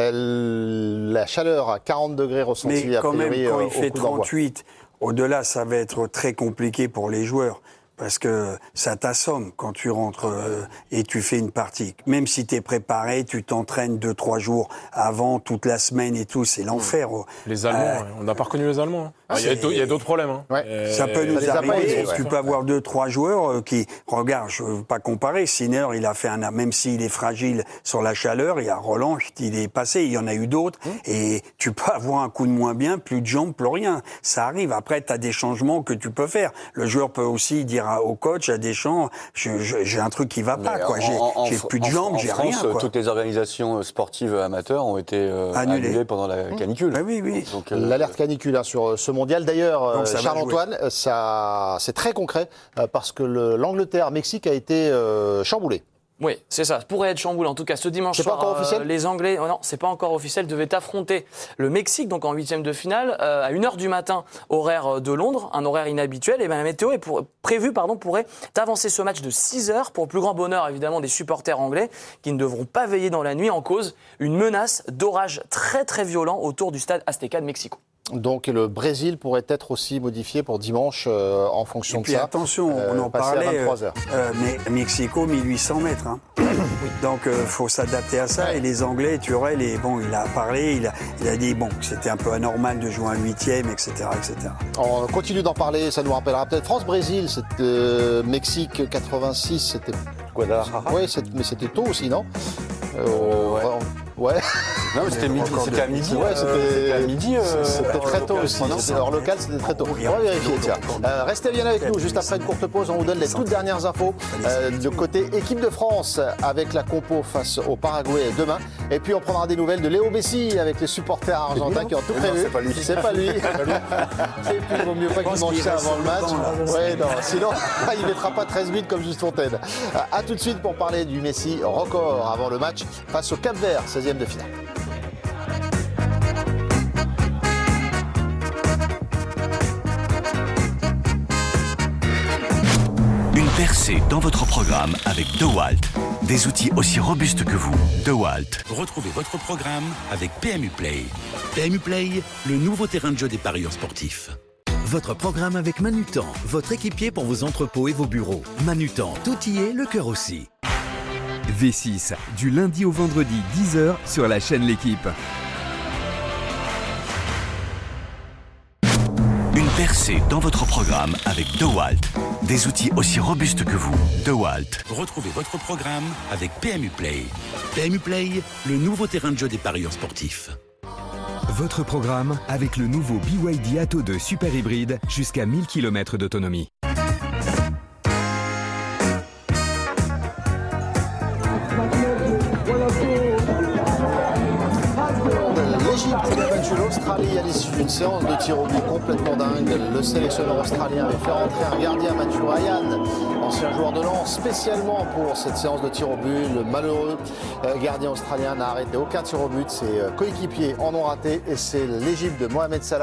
Euh, la chaleur à quarante degrés ressentie Mais a quand même, priori quand euh, il fait au coup d'envoi. trente-huit, au-delà, ça va être très compliqué pour les joueurs. Parce que ça t'assomme quand tu rentres euh, et tu fais une partie. Même si tu es préparé, tu t'entraînes deux, trois jours avant, toute la semaine et tout, c'est l'enfer. Les Allemands, Euh, ouais, on n'a pas reconnu les Allemands. hein. Ah, Il y a c'est- d'au- il y a d'autres problèmes. hein. Ouais. Et- Ça peut nous les a pas arriver. aidés, ouais. Tu peux avoir deux, trois joueurs euh, qui, regarde, je veux pas comparer. Sinner, il a fait un, même s'il est fragile sur la chaleur, il y a Roland, il est passé. Il y en a eu d'autres. Et tu peux avoir un coup de moins bien, plus de jambes, plus rien. Ça arrive. Après, tu as des changements que tu peux faire. Le joueur peut aussi dire à- au coach, à Deschamps, je- je- j'ai un truc qui va pas, Mais quoi. en- J'ai en- en j'ai Fr- plus de en- jambes, en j'ai France, rien, quoi. toutes les organisations sportives amateurs ont été euh, Annulées. annulées pendant la canicule. Bah oui, oui. Donc, euh, L'alerte canicule hein, sur euh, ce mondial. D'ailleurs, euh, Donc ça va Charles-Antoine, euh, ça, c'est très concret euh, parce que le- l'Angleterre-Mexique a été euh, chamboulé. Oui, c'est ça. Ça pourrait être chamboulé. En tout cas, ce dimanche C'est pas soir, encore officiel les Anglais, oh non, c'est pas encore officiel, devaient affronter le Mexique, donc en huitième de finale, euh, à une heure du matin, horaire de Londres, un horaire inhabituel. Et bien la météo est pour, prévue, pardon, pourrait avancer ce match de six heures, pour le plus grand bonheur évidemment des supporters anglais, qui ne devront pas veiller dans la nuit, en cause une menace d'orage très très violent autour du stade Azteca de Mexico. Donc le Brésil pourrait être aussi modifié pour dimanche euh, en fonction Et puis de ça. attention, on euh, en passer à parlait. vingt-trois heures. euh, mais Mexico, mille huit cents mètres. Hein. Donc il faut s'adapter à ça. Et les Anglais, Turel, et bon, il a parlé, il a, il a dit bon, que c'était un peu anormal de jouer un huitième, et cetera, et cetera. On continue d'en parler, ça nous rappellera peut-être France-Brésil, c'était euh, Mexique quatre-vingt-six, c'était Guadalajara. ouais, c'est- mais c'était tôt aussi, non Euh, ouais. ouais. Non, mais c'était midi, c'était à midi. Ouais, euh, c'était- c'était à midi. euh, C'était très tôt aussi. non, C'était hors local, c'était très tôt. On va vérifier, tiens. Euh, restez bien avec nous. Juste après une courte pause, on vous donne les toutes dernières infos euh, de côté équipe de France avec la compo face au Paraguay demain. Et puis on prendra des nouvelles de Léo Messi avec les supporters argentins qui ont tout prévu. c'est pas lui. C'est pas lui. Et puis il vaut mieux pas qu'il pense mange qu'il ça reste avant le sur le match. banc, là. Ouais, non, sinon il mettra pas treize buts comme Juste Fontaine. A tout de suite pour parler du Messi record avant le match face au Cap-Vert, seizième de finale. Une percée dans votre programme avec DeWalt. Des outils aussi robustes que vous. DeWalt. Retrouvez votre programme avec P M U Play. P M U Play, le nouveau terrain de jeu des parieurs sportifs. Votre programme avec Manutan, votre équipier pour vos entrepôts et vos bureaux. Manutan, tout y est, le cœur aussi. V six, du lundi au vendredi, dix heures sur la chaîne L'Équipe. Une percée dans votre programme avec DeWalt. Des outils aussi robustes que vous. DeWalt. Retrouvez votre programme avec P M U Play. P M U Play, le nouveau terrain de jeu des parieurs sportifs. Votre programme avec le nouveau B Y D Atto deux Super Hybride jusqu'à mille kilomètres d'autonomie. L'Égypte a battu l'Australie à l'issue d'une séance de tir au but complètement dingue. Le sélectionneur australien avait fait rentrer un gardien, Matthew Ryan, ancien joueur de Lens, spécialement pour cette séance de tir au but. Le malheureux gardien australien n'a arrêté aucun tir au but. Ses coéquipiers en ont raté et c'est l'Égypte de Mohamed Salah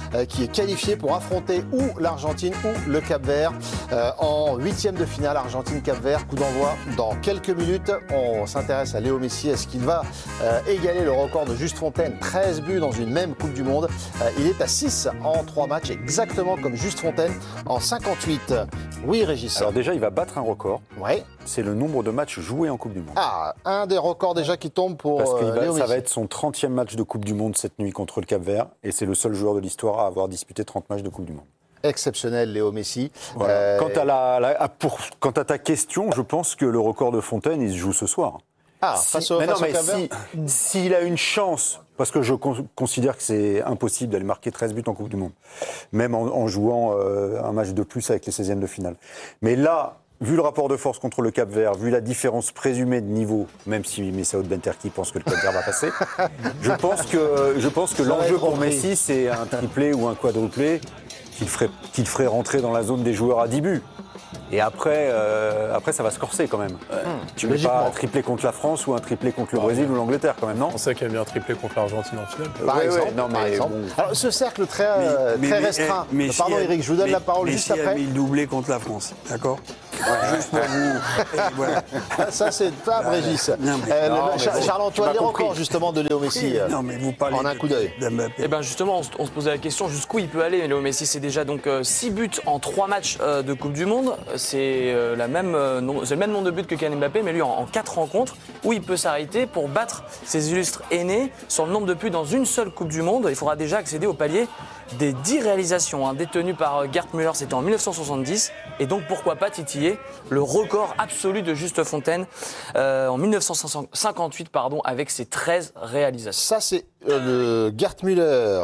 euh, qui est qualifié pour affronter ou l'Argentine ou le Cap-Vert euh, en huitième de finale. Argentine-Cap-Vert, coup d'envoi dans quelques minutes. On s'intéresse à Léo Messi. Est-ce qu'il va euh, égaler le record de Juste Fontaine, treize buts dans une même Coupe du Monde. Euh, il est à six en trois matchs, exactement comme Juste Fontaine en cinquante-huit. Oui, Régis. Alors déjà, il va battre un record. Ouais. C'est le nombre de matchs joués en Coupe du Monde. Ah, un des records déjà qui tombe pour Parce que euh, va, Léo ça Messi. va être son trentième match de Coupe du Monde cette nuit contre le Cap-Vert. Et c'est le seul joueur de l'histoire à avoir disputé trente matchs de Coupe du Monde. Exceptionnel, Léo Messi. Voilà. Euh, Quant, à la, la- à- pour, quant à ta question, je pense que le record de Fontaine, il se joue ce soir. Ah, Si- face au, mais face non, au mais Cap-Vert. si- s'il a une chance, parce que je con- considère que c'est impossible d'aller marquer treize buts en Coupe du Monde, même en, en jouant euh, un match de plus avec les seizièmes de finale. Mais là, vu le rapport de force contre le Cap-Vert, vu la différence présumée de niveau, même si Messaoud Benterki pense que le Cap-Vert va passer, je pense que, je pense que Ça va l'enjeu être pour repris. Messi, c'est un triplé ou un quadruplé qu'il ferait, qu'il ferait rentrer dans la zone des joueurs à dix buts. Et après, euh, après, ça va se corser quand même. Tu mets Logiquement. pas un triplé contre la France ou un triplé contre le Brésil ou l'Angleterre quand même, non? On sait qu'il y a bien un triplé contre l'Argentine en finale. Par Ouais, exemple, ouais, non, par mais exemple. bon. Alors, ce cercle très, euh, Mais- très mais- restreint. mais- Messi Pardon, a- Eric, je vous donne mais- la parole Messi juste a après. mis le doublé contre la France, d'accord Juste pour vous. Et voilà. Ah, ça, c'est top, Régis. non, mais- Euh, non, le- mais Char- bon, Charles-Antoine, tu les m'as records, compris. justement, de Léo Messi. euh, Non, mais vous parlez en un coup d'œil. d'Mbappé. Eh ben justement, on se, on se posait la question jusqu'où il peut aller. Léo Messi, c'est déjà donc six buts en trois matchs euh, de Coupe du Monde. C'est euh, la même, euh, nom- c'est le même nombre de buts que Kylian Mbappé, mais lui en, en quatre rencontres, où il peut s'arrêter pour battre ses illustres aînés sur le nombre de buts dans une seule Coupe du Monde. Il faudra déjà accéder au palier des dix réalisations hein, détenues par euh, Gerd Müller, c'était en mille neuf cent soixante-dix. Et donc pourquoi pas titiller le record absolu de Juste Fontaine euh, en mille neuf cent cinquante-huit pardon, avec ses treize réalisations. Ça, c'est euh, le Gerd Müller,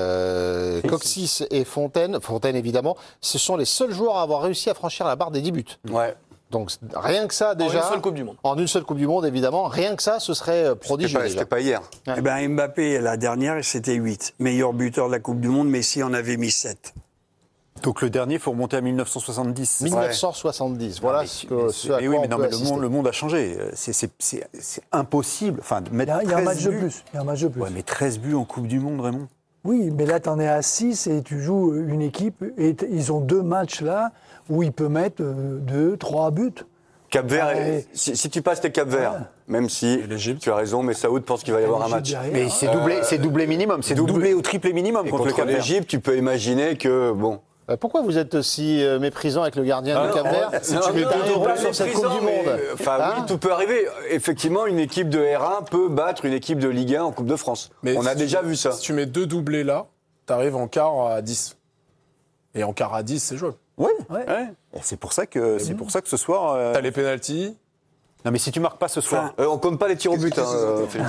euh, Coxis et Fontaine. Fontaine, évidemment. Ce sont les seuls joueurs à avoir réussi à franchir la barre des dix buts. Ouais. Donc, rien que ça, déjà. En une seule Coupe du Monde. En une seule Coupe du Monde, évidemment. Rien que ça, ce serait euh, C'était prodigieux. pas, déjà. c'était pas hier. Eh ben, Mbappé, la dernière, c'était huit. Meilleur buteur de la Coupe du Monde, Messi en avait mis sept. Donc le dernier, il faut remonter à mille neuf cent soixante-dix. mille neuf cent soixante-dix. Voilà mais, ce, que, mais- ce à mais quoi oui, on mais non, peut mais le assister. monde, le monde a changé. C'est, c'est, c'est, c'est impossible. Enfin, de Il mettre y a, il y a un treize match de buts. plus. Il y a un match de plus. Ouais, mais treize buts en Coupe du Monde, Raymond. Oui, mais là, tu en es à six et tu joues une équipe. Et t- ils ont deux matchs là où il peut mettre euh, deux, trois buts. Cap-Vert, Ah, est- et- si, si tu passes tes Cap-Vert, Ouais. même si l'Égypte. tu as raison, mais Saoud pense qu'il va y avoir un match. Derrière. Mais c'est doublé, c'est doublé minimum. C'est doublé. doublé au triplé minimum Et contre, le contre Cap-Vert. l'Égypte, tu peux imaginer que, bon. Euh, Pourquoi vous êtes si euh, méprisant avec le gardien Ah du non, Cap-Vert non, Si non, tu mets non, pas non, un héros pas sur cette Coupe méprisant, du mais, Monde. euh, Enfin, Hein oui, tout peut arriver. Effectivement, une équipe de R un peut battre une équipe de Ligue un en Coupe de France. Mais On a si déjà tu- vu ça. Si tu mets deux doublés là, t'arrives en quart à dix. Et en quart à dix, c'est jouable. Oui. Ouais. Ouais. Et c'est pour ça que c'est pour ça que ce soir. euh, T'as les pénaltys. Non, mais si tu marques pas ce soir. Euh, on compte pas les tirs au but. Hein, euh, Philippe.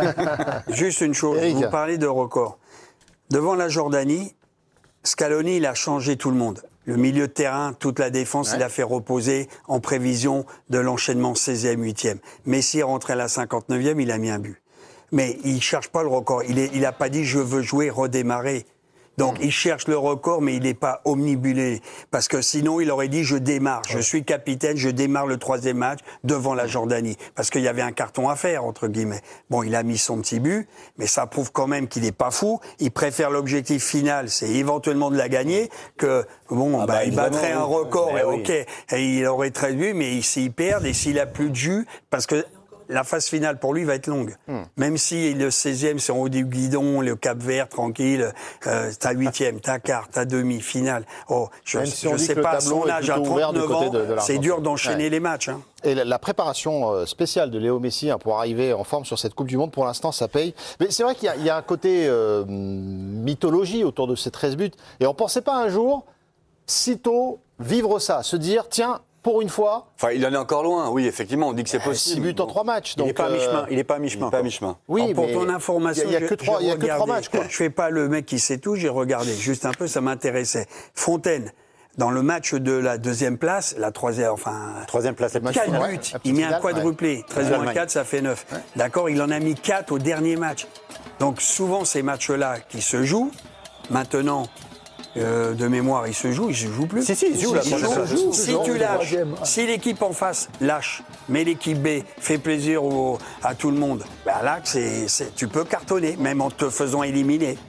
Juste une chose, Eric. vous parlez de record. Devant la Jordanie, Scaloni, il a changé tout le monde. Le milieu de terrain, toute la défense, il a fait reposer en prévision de l'enchaînement seizième, huitième. Messi est rentré à la cinquante-neuvième, il a mis un but. Mais il cherche pas le record. Il est, il a pas dit je veux jouer, redémarrer. Donc il cherche le record, mais il n'est pas omnibulé. Parce que sinon, il aurait dit je démarre, je suis capitaine, je démarre le troisième match devant la Jordanie. Parce qu'il y avait un carton à faire, entre guillemets. Bon, il a mis son petit but, mais ça prouve quand même qu'il n'est pas fou. Il préfère l'objectif final, c'est éventuellement de la gagner, que bon, Ah bah, bah, il battrait un évidemment, record, mais et oui. ok, et il aurait treize buts, mais s'il perd et s'il a plus de jus, parce que la phase finale pour lui va être longue. Hmm. Même si le seizième c'est en haut du guidon, le Cap-Vert tranquille, euh, t'as huitième, t'as quart, t'as demi, finale. Oh, je, Même si on je dit sais que le pas, à tableau son est âge, à plutôt ouvert du trente-neuf côté ans, de- de c'est l'Argentine. dur d'enchaîner Ouais. les matchs. Hein. Et la, la préparation euh, spéciale de Léo Messi hein, pour arriver en forme sur cette Coupe du Monde, pour l'instant, ça paye. Mais c'est vrai qu'il y, a- il y a un côté euh, mythologie autour de ces treize buts. Et on ne pensait pas un jour, sitôt, vivre ça, se dire, tiens, pour une fois, Enfin, il en est encore loin. Oui, effectivement, on dit que c'est possible. six buts en Bon. trois matchs. Il n'est Donc, pas à euh, mi-chemin. Il n'est pas à Il mi-chemin. n'est pas à quoi. mi-chemin. Oui, Alors, pour mais ton information, il y a, il y a je- que trois, je il y a que trois regardais. matchs. Quoi. Je fais pas le mec qui sait tout, j'ai regardé juste un peu, ça m'intéressait. Fontaine, dans le match de la deuxième place, la troisième, enfin, Troisième place, la petite quatre Ouais, finale. buts, la petite il met un finale, quadruplé. treize moins L'Allemagne. quatre, ça fait neuf. D'accord, il en a mis quatre au dernier match. Donc souvent, ces matchs-là qui se jouent, maintenant, euh, de mémoire, ils se jouent, ils se jouent plus. Si, si, ils se jouent, la Ils troisième jouent. place. Ils se jouent. Si Ils tu jouent. lâches, Troisième. si l'équipe en face lâche, mais l'équipe B fait plaisir au- à tout le monde, bah là, c'est, c'est- tu peux cartonner, même en te faisant éliminer.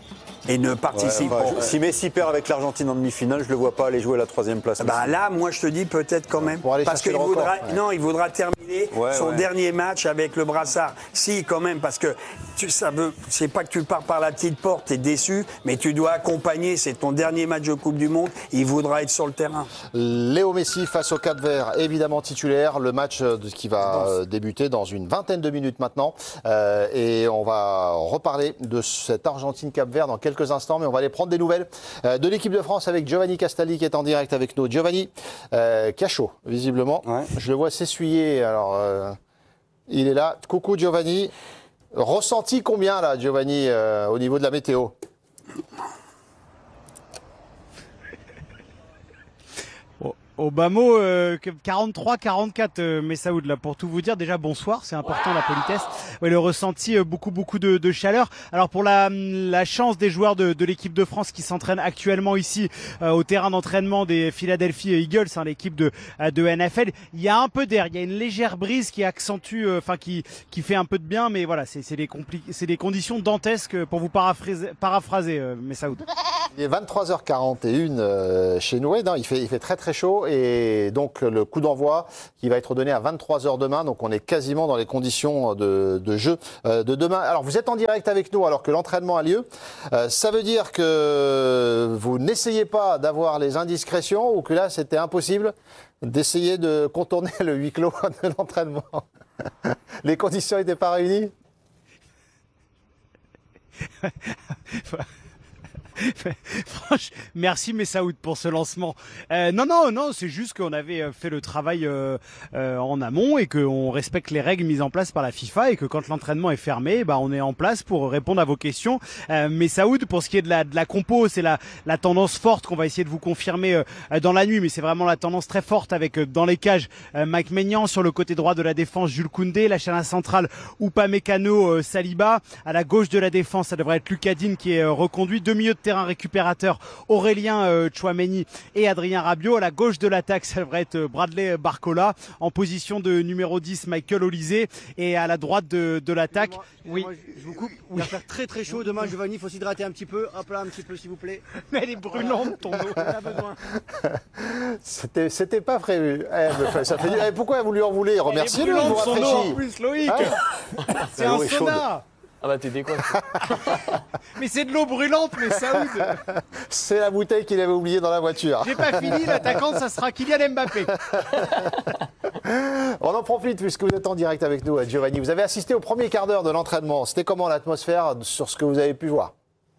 et ne participe Ouais, pas. ouais. Si Messi perd avec l'Argentine en demi-finale, je le vois pas aller jouer la troisième place. Bah là, moi, je te dis peut-être quand même. Pour aller Parce chercher qu'il le record, voudra, ouais. non, il voudra terminer Ouais, son ouais. dernier match avec le brassard. Si, quand même, parce que tu, ça veut, c'est pas que tu pars par la petite porte, t'es déçu, mais tu dois accompagner. C'est ton dernier match de Coupe du Monde. Il voudra être sur le terrain. Léo Messi face au Cap-Vert, évidemment titulaire. Le match euh, qui va euh, débuter dans une vingtaine de minutes maintenant. Euh, et on va reparler de cette Argentine-Cap-Vert dans quelques instants. Mais on va aller prendre des nouvelles euh, de l'équipe de France avec Giovanni Castaldi qui est en direct avec nous. Giovanni, euh, qui a chaud, visiblement. Ouais. Je le vois s'essuyer. Alors, euh, il est là. Coucou Giovanni. Ressenti combien là, Giovanni, euh, au niveau de la météo ? Au bas mot, euh, quarante-trois quarante-quatre, euh, Messaoud, là, pour tout vous dire. Déjà, bonsoir, c'est important, la politesse. Ouais, le ressenti, euh, beaucoup, beaucoup de, de chaleur. Alors, pour la, la chance des joueurs de, de l'équipe de France qui s'entraînent actuellement ici, euh, au terrain d'entraînement des Philadelphia Eagles, hein, l'équipe de, de N F L, il y a un peu d'air, il y a une légère brise qui accentue, enfin, euh, qui, qui fait un peu de bien, mais voilà, c'est, c'est des compli- c'est des conditions dantesques pour vous paraphraser, paraphraser euh, Messaoud. Il est vingt-trois heures quarante et une euh, chez nous. Et non, il fait, il fait très très chaud et donc le coup d'envoi qui va être donné à vingt-trois heures demain. Donc on est quasiment dans les conditions de, de jeu euh, de demain. Alors vous êtes en direct avec nous alors que l'entraînement a lieu. Euh, ça veut dire que vous n'essayez pas d'avoir les indiscrétions ou que là c'était impossible d'essayer de contourner le huis clos de l'entraînement. Les conditions n'étaient pas réunies. Franchement, merci Messaoud pour ce lancement. Euh, non, non, non, c'est juste qu'on avait fait le travail euh, euh, en amont et qu'on respecte les règles mises en place par la FIFA et que quand l'entraînement est fermé, bah, on est en place pour répondre à vos questions. Euh, Messaoud, pour ce qui est de la, de la compo, c'est la, la tendance forte qu'on va essayer de vous confirmer euh, dans la nuit, mais c'est vraiment la tendance très forte avec euh, dans les cages euh, Mike Maignan, sur le côté droit de la défense Jules Koundé, la chaîne centrale Upamecano, euh, Saliba, à la gauche de la défense ça devrait être Lucas Digne qui est euh, reconduit, deux milieux de terrain récupérateur Aurélien euh, Tchouaméni et Adrien Rabiot. À la gauche de l'attaque, ça devrait être Bradley Barcola. En position de numéro dix, Michael Olysée. Et à la droite de, de l'attaque, oui. Je vous coupe. Il va faire très très chaud demain, Giovanni. Il faut s'hydrater un petit peu. Hop là, un petit peu, s'il vous plaît. Mais elle est brûlante, ton eau. On a besoin. C'était, c'était pas prévu. Eh, ça fait du... eh, pourquoi vous lui en voulez ? Remerciez-le, vous rafraîchit. En plus, Loïc. Hein c'est un sauna. Ah bah t'es décoiffé. Mais c'est de l'eau brûlante, mais Saoud. C'est la bouteille qu'il avait oubliée dans la voiture. J'ai pas fini, l'attaquant, ça sera Kylian Mbappé. On en profite puisque vous êtes en direct avec nous, Giovanni. Vous avez assisté au premier quart d'heure de l'entraînement. C'était comment l'atmosphère sur ce que vous avez pu voir ?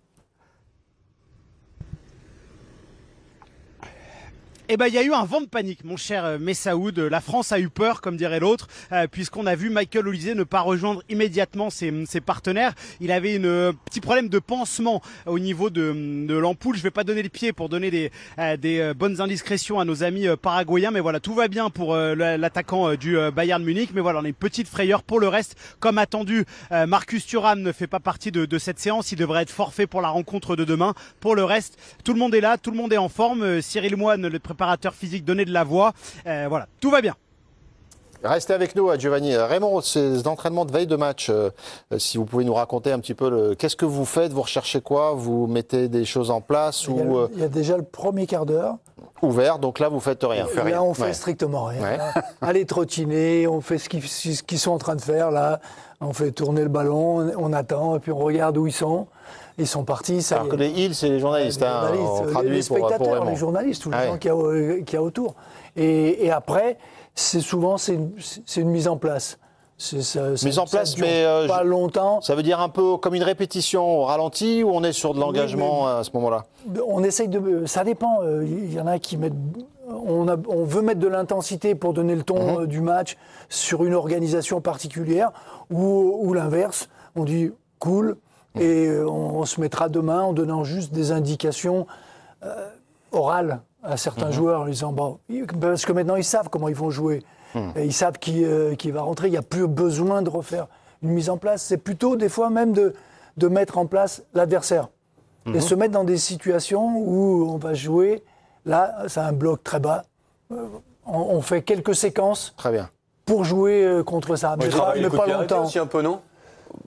Eh ben, il y a eu un vent de panique, mon cher Messaoud. La France a eu peur, comme dirait l'autre, euh, puisqu'on a vu Michael Olysée ne pas rejoindre immédiatement ses, ses partenaires. Il avait une euh, petit problème de pansement au niveau de, de l'ampoule. Je vais pas donner le pied pour donner des, euh, des euh, bonnes indiscrétions à nos amis euh, paraguayens, mais voilà, tout va bien pour euh, l'attaquant euh, du euh, Bayern Munich. Mais voilà, on a une petite frayeur pour le reste. Comme attendu, euh, Marcus Thuram ne fait pas partie de, de cette séance. Il devrait être forfait pour la rencontre de demain. Pour le reste, tout le monde est là, tout le monde est en forme. Euh, Cyril Moine, le préparateur physique, donnait de la voix. Euh, voilà, tout va bien. Restez avec nous, Giovanni. Raymond, ces entraînements de veille de match, euh, si vous pouvez nous raconter un petit peu, le... qu'est-ce que vous faites ? Vous recherchez quoi ? Vous mettez des choses en place il y, a, ou, euh... il y a déjà le premier quart d'heure. Ouvert, donc là, vous faites rien. Là, rien. on fait ouais. strictement rien. Ouais. Aller trottiner, on fait ce qu'ils, ce qu'ils sont en train de faire, là. On fait tourner le ballon, on attend, et puis on regarde où ils sont. Ils sont partis. Ça Alors que les Hills, c'est les journalistes. les, hein, journalistes, on les, traduit les spectateurs, pour, pour les journalistes, tous les ah gens ouais. qu'il y a, qu'il y a autour. Et, et après, c'est souvent, c'est une, c'est une mise en place. C'est, ça, mise ça, en place, ça mais euh, pas longtemps. Ça veut dire un peu comme une répétition au ralenti ou on est sur de l'engagement oui, à ce moment-là ? On essaye de. Ça dépend. Il y en a qui mettent. On, a, on veut mettre de l'intensité pour donner le ton mmh. du match sur une organisation particulière ou, ou l'inverse. On dit cool mmh. et on, on se mettra demain en donnant juste des indications euh, orales à certains mmh. joueurs en disant bon, parce que maintenant ils savent comment ils vont jouer. Mmh. Et ils savent qui, euh, qui va rentrer. Il n'y a plus besoin de refaire une mise en place. C'est plutôt des fois même de, de mettre en place l'adversaire mmh. et se mettre dans des situations où on va jouer. Là, c'est un bloc très bas. Euh, on, on fait quelques séquences très bien. pour jouer euh, contre ça. Mais, pas, mais pas longtemps. Aussi un peu, non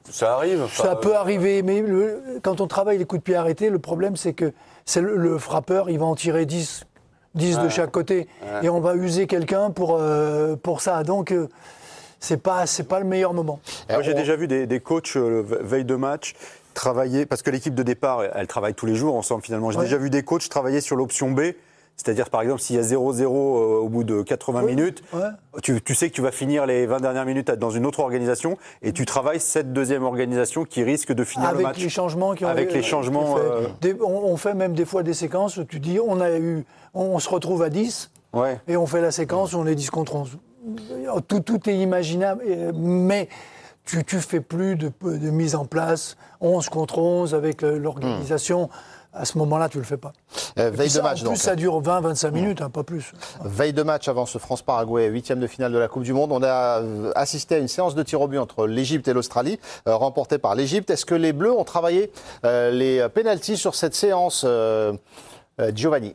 Ça arrive. Ça enfin, peut arriver, mais le, quand on travaille les coups de pied arrêtés, le problème c'est que c'est le, le frappeur, il va en tirer dix, dix Ouais. de chaque côté. Ouais. Et on va user quelqu'un pour, euh, pour ça. Donc, euh, c'est pas, c'est pas le meilleur moment. Moi, j'ai déjà vu des, des coachs, euh, veille de match, travailler, parce que l'équipe de départ, elle travaille tous les jours ensemble finalement. J'ai Ouais. déjà vu des coachs travailler sur l'option B. C'est-à-dire, par exemple, s'il y a zéro zéro euh, au bout de quatre-vingts Oui, minutes, ouais. tu, tu sais que tu vas finir les vingt dernières minutes dans une autre organisation et tu travailles cette deuxième organisation qui risque de finir Avec le match. les changements qui ont Avec été- les changements, été faits. euh, Des- on, on fait même des fois des séquences où tu dis on a eu, on, on se retrouve à dix Ouais. et on fait la séquence où on est dix contre onze. Tout, tout est imaginable, et- mais tu ne fais plus de, de mise en place onze contre onze avec le- l'organisation. À ce moment-là, tu ne le fais pas. Euh, Et puis veille de ça, match en plus, donc. ça dure vingt à vingt-cinq minutes, hein, pas plus. Veille de match avant ce France-Paraguay, huitième de finale de la Coupe du Monde. On a euh, assisté à une séance de tir au but entre l'Égypte et l'Australie, euh, remportée par l'Égypte. Est-ce que les Bleus ont travaillé euh, les pénaltys sur cette séance, euh, euh, Giovanni?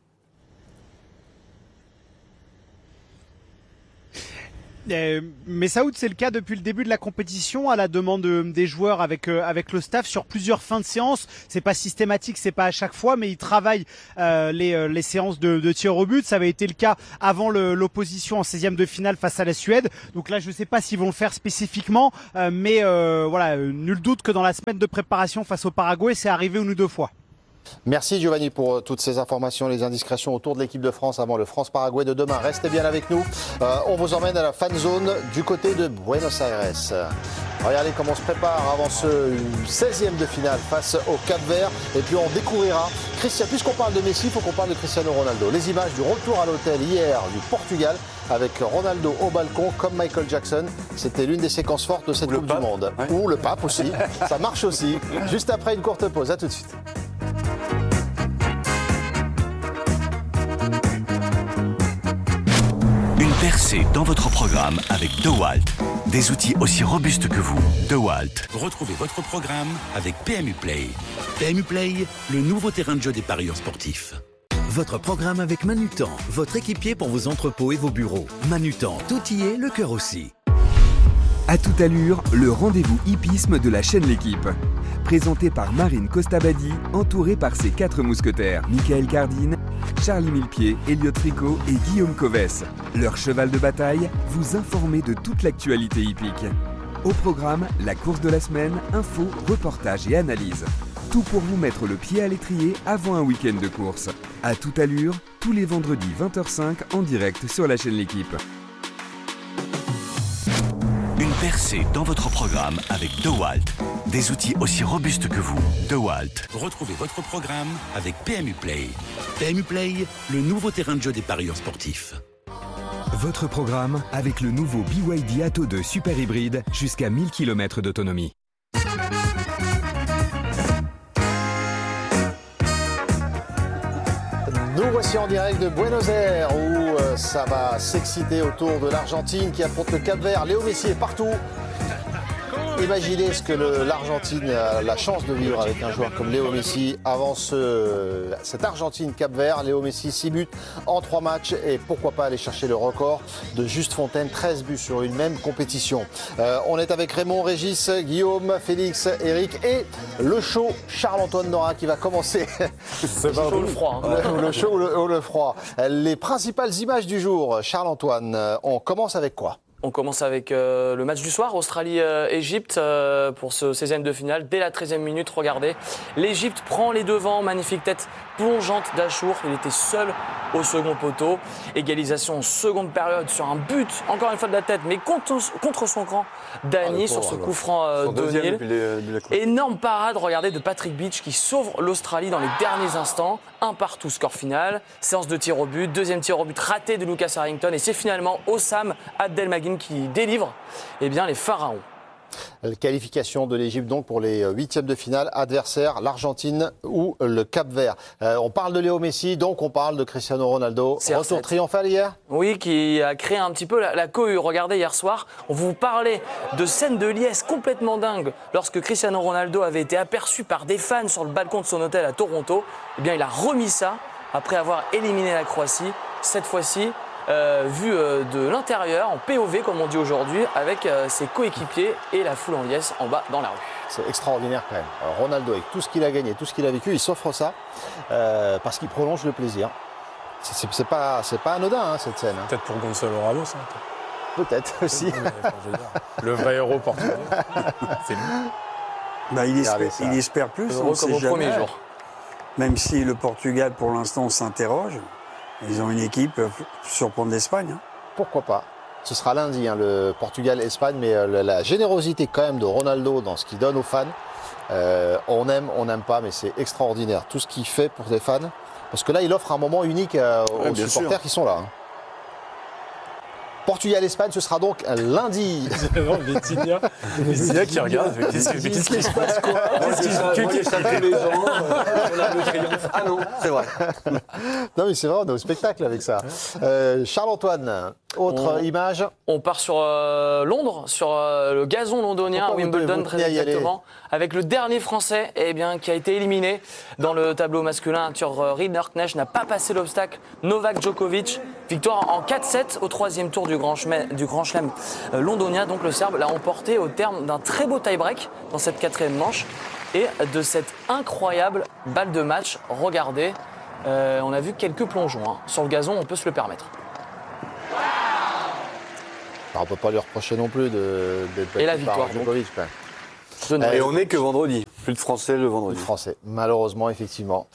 Euh, mais Saoud, c'est le cas depuis le début de la compétition, à la demande de- des joueurs avec euh, avec le staff sur plusieurs fins de séance. C'est pas systématique, c'est pas à chaque fois, mais ils travaillent euh, les euh, les séances de, de tir au but. Ça avait été le cas avant le- l'opposition en seizième de finale face à la Suède. Donc là, je sais pas s'ils vont le faire spécifiquement, euh, mais euh, voilà, euh, nul doute que dans la semaine de préparation face au Paraguay, c'est arrivé une ou deux fois. Merci Giovanni pour toutes ces informations, les indiscrétions autour de l'équipe de France avant le France-Paraguay de demain. Restez bien avec nous. Euh, on vous emmène à la fan zone du côté de Buenos Aires. Regardez comment on se prépare avant ce seizième de finale face au Cap-Vert. Et puis on découvrira, Christian, puisqu'on parle de Messi, il faut qu'on parle de Cristiano Ronaldo. Les images du retour à l'hôtel hier du Portugal avec Ronaldo au balcon comme Michael Jackson. C'était l'une des séquences fortes de cette Coupe du Monde. Ouais. Ou le pape aussi. Ça marche aussi. Juste après une courte pause. À tout de suite. Une percée dans votre programme avec DeWalt. Des outils aussi robustes que vous. DeWalt. Retrouvez votre programme avec P M U Play. P M U Play, le nouveau terrain de jeu des parieurs sportifs. Votre programme avec Manutan, votre équipier pour vos entrepôts et vos bureaux. Manutan, tout y est, le cœur aussi. À toute allure, le rendez-vous hippisme de la chaîne L'équipe. Présenté par Marine Costabadi, entourée par ses quatre mousquetaires, Michael Cardine, Charlie Millepied, Elliot Tricot et Guillaume Covès. Leur cheval de bataille, vous informer de toute l'actualité hippique. Au programme, la course de la semaine, infos, reportages et analyses. Tout pour vous mettre le pied à l'étrier avant un week-end de course. À toute allure, tous les vendredis vingt heures cinq en direct sur la chaîne L'équipe. Une percée dans votre programme avec DeWalt. Des outils aussi robustes que vous. DeWalt. Retrouvez votre programme avec P M U Play. P M U Play, le nouveau terrain de jeu des parieurs sportifs. Votre programme avec le nouveau B Y D Atto deux Super Hybride jusqu'à mille kilomètres d'autonomie. Nous voici en direct de Buenos Aires où euh, ça va s'exciter autour de l'Argentine qui affronte le Cap-Vert. Léo Messi est partout. Imaginez ce que le- l'Argentine a la chance de vivre avec un joueur comme Léo Messi. Avant ce, cette Argentine-Cap-Vert, Léo Messi, six buts en trois matchs et pourquoi pas aller chercher le record de Juste Fontaine, treize buts sur une même compétition. Euh, on est avec Raymond, Régis, Guillaume, Félix, Eric et le show Charles-Antoine Nora qui va commencer. C'est chaud ou le froid. Hein. Le, le chaud ou le, ou le froid. Les principales images du jour, Charles-Antoine, on commence avec quoi ? On commence avec euh, le match du soir, Australie-Égypte, euh, pour ce seizième de finale. Dès la treizième minute, regardez, l'Égypte prend les devants, magnifique tête plongeante d'Achour. Il était seul au second poteau. Égalisation en seconde période sur un but, encore une fois de la tête, mais contre, contre son camp, Dany, Ah, sur pauvre, ce alors. coup franc euh, Son de deuxième Nil. depuis les- depuis la coupe. Énorme parade, regardez, de Patrick Beach qui sauve l'Australie dans les derniers instants. Un partout, score final. Séance de tir au but, deuxième tir au but raté de Lucas Harrington. Et c'est finalement Osam Abdelmagin qui délivre eh bien, les Pharaons. Qualification de l'Égypte donc pour les huitièmes de finale, adversaire l'Argentine ou le Cap-Vert. Euh, on parle de Léo Messi, donc on parle de Cristiano Ronaldo. C R sept. Retour triomphal hier ? Oui, qui a créé un petit peu la, la cohue. Regardez, hier soir, on vous parlait de scènes de liesse complètement dingues lorsque Cristiano Ronaldo avait été aperçu par des fans sur le balcon de son hôtel à Toronto. Eh bien, il a remis ça après avoir éliminé la Croatie. Cette fois-ci, euh, vue euh, de l'intérieur, en P O V comme on dit aujourd'hui, avec euh, ses coéquipiers et la foule en liesse en bas dans la rue. C'est extraordinaire quand même. Alors, Ronaldo, avec tout ce qu'il a gagné, tout ce qu'il a vécu, il s'offre ça euh, parce qu'il prolonge le plaisir. C'est, c'est, pas, c'est pas anodin hein, cette scène. Hein. Peut-être pour Gonçalo Ramos. Hein, peut-être. Peut-être aussi. Enfin, le vrai héros portugais. C'est lui. Bah, il, espère, il espère plus. Heureux comme au premier jour. Même si le Portugal, pour l'instant, s'interroge, ils ont une équipe pour surprendre l'Espagne. Hein. Pourquoi pas? Ce sera lundi, hein, le Portugal-Espagne, mais euh, la générosité quand même de Ronaldo dans ce qu'il donne aux fans, euh, on aime, on n'aime pas, mais c'est extraordinaire. Tout ce qu'il fait pour les fans, parce que là, il offre un moment unique euh, aux ouais, supporters sûr. qui sont là. Hein. Portugal-Espagne, ce sera donc lundi. Non, Vitinha, Vitinha qui regarde. Qu'est-ce qui se passe quoi Qu'est-ce qui se passe tous les ans on a le triomphe. Ah non, c'est vrai. Non mais c'est vrai, on est au spectacle avec ça. Euh, Charles-Antoine, autre on, image. On part sur euh, Londres, sur euh, le gazon londonien, Pourquoi Wimbledon vous très exactement, avec le dernier Français eh bien, qui a été éliminé dans le tableau masculin. Arthur Rinderknecht n'a pas passé l'obstacle. Novak Djokovic, victoire en quatre sept au troisième tour du Grand Chelem, du Grand Chelem euh, londonien. Donc le Serbe l'a emporté au terme d'un très beau tie-break dans cette quatrième manche et de cette incroyable balle de match. Regardez, euh, on a vu quelques plongeons hein. Sur le gazon, on peut se le permettre. Alors, on ne peut pas lui reprocher non plus de, d'être et la victoire, Djokovic. Et on n'est que vendredi. Plus de Français le vendredi. Plus de Français, malheureusement, effectivement.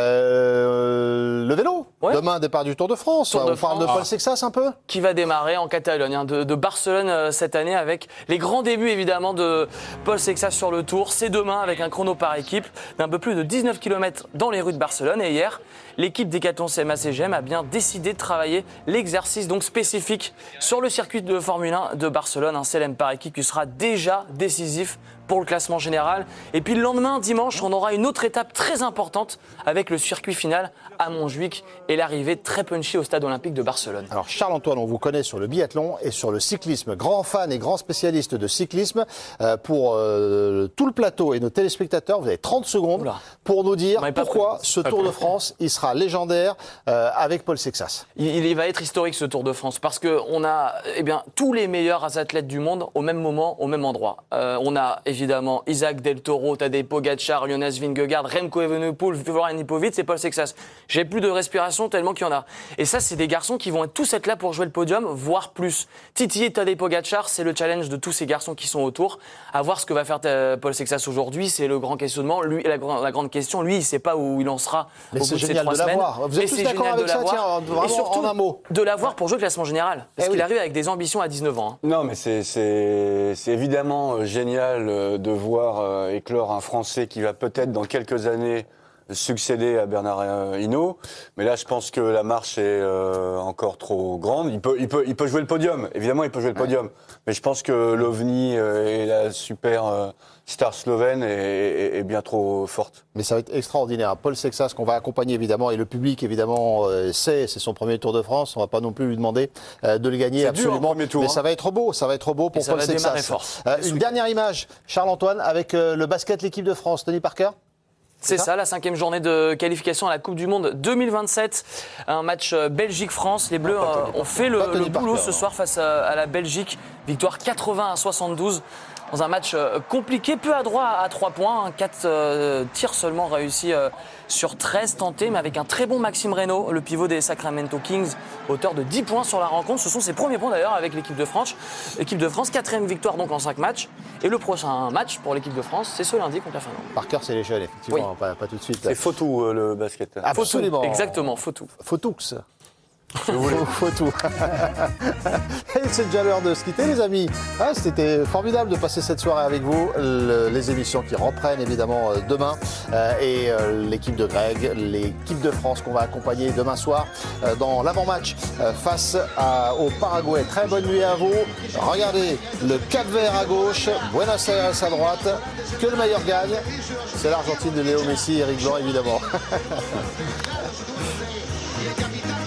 Euh, le vélo. Ouais. Demain, départ du Tour de France. Tour de on parle France. de Paul Sexas un peu. Qui va démarrer en Catalogne, hein, de, de Barcelone euh, cette année, avec les grands débuts évidemment de Paul Sexas sur le Tour. C'est demain avec un chrono par équipe d'un peu plus de dix-neuf kilomètres dans les rues de Barcelone. Et hier, l'équipe Decathlon C M A C G M a bien décidé de travailler l'exercice donc spécifique sur le circuit de Formule un de Barcelone, un C L M par équipe qui sera déjà décisif pour le classement général. Et puis le lendemain, dimanche, on aura une autre étape très importante avec le circuit final à Montjuic et l'arrivée très punchy au stade olympique de Barcelone. Alors Charles-Antoine, on vous connaît sur le biathlon et sur le cyclisme. Grand fan et grand spécialiste de cyclisme. Euh, pour euh, tout le plateau et nos téléspectateurs, vous avez trente secondes Oula. Pour nous dire pourquoi ce Tour de France, il sera légendaire euh, avec Paul Sexas. Il, il va être historique ce Tour de France parce qu'on a eh bien, tous les meilleurs athlètes du monde au même moment, au même endroit. Euh, on a évidemment Isaac Del Toro, Tadej Pogacar, Jonas Vingegaard, Remco Evenepoel, Florian Ippovic et Paul Sexas. J'ai plus de respiration tellement qu'il y en a. Et ça, c'est des garçons qui vont être tous être là pour jouer le podium, voire plus. Titi et Tadej Pogacar, c'est le challenge de tous ces garçons qui sont autour. À voir ce que va faire Paul Sexas aujourd'hui, c'est le grand questionnement. Lui, la, la grande question, lui, il ne sait pas où il en sera Mais au bout de ces trois de semaines. Vous êtes tous d'accord avec ça, tiens, vraiment et surtout, en un mot. De l'avoir pour jouer le classement général. Parce eh qu'il oui. arrive avec des ambitions à dix-neuf ans. Hein. Non, mais c'est, c'est, c'est évidemment génial de voir éclore un Français qui va peut-être dans quelques années succéder à Bernard Hinault. Mais là, je pense que la marche est euh, encore trop grande. Il peut, il, peut, il peut jouer le podium. Évidemment, il peut jouer le podium. Ouais. Mais je pense que l'OVNI euh, et la super euh, star slovène est, est, est bien trop forte. Mais ça va être extraordinaire. Paul Sexas, qu'on va accompagner évidemment, et le public évidemment euh, sait, c'est son premier Tour de France. On ne va pas non plus lui demander euh, de le gagner c'est absolument. Dur, premier tour, Mais hein. ça va être beau, ça va être beau pour Paul Sexas. Euh, une dernière image, Charles-Antoine, avec euh, le basket, l'équipe de France, Tony Parker. C'est ça, la cinquième journée de qualification à la Coupe du Monde deux mille vingt-sept. Un match Belgique-France. Les Bleus euh, ont fait le, le boulot ce soir face à, à la Belgique. Victoire quatre-vingts à soixante-douze. Dans un match compliqué, peu adroit à trois points. quatre euh, tirs seulement réussis euh, sur treize tentés, mais avec un très bon Maxime Reynaud, le pivot des Sacramento Kings, auteur de dix points sur la rencontre. Ce sont ses premiers points d'ailleurs avec l'équipe de France. L'équipe de France, quatrième victoire donc en cinq matchs. Et le prochain match pour l'équipe de France, c'est ce lundi contre la Finlande. Parker, c'est les jeunes, effectivement, oui. pas, pas tout de suite. C'est Fautou euh, le basket. Absolument. Fautou, exactement, Fautou. Fautoux. Faut tout. Et c'est déjà l'heure de se quitter, les amis. Ah, c'était formidable de passer cette soirée avec vous. Le, les émissions qui reprennent évidemment demain euh, et euh, l'équipe de Greg, l'équipe de France qu'on va accompagner demain soir euh, dans l'avant-match euh, face à, au Paraguay. Très bonne nuit à vous. Regardez le Cap-Vert à gauche, Buenos Aires à droite. Que le meilleur gagne. C'est l'Argentine de Léo Messi, Eric Blanc évidemment.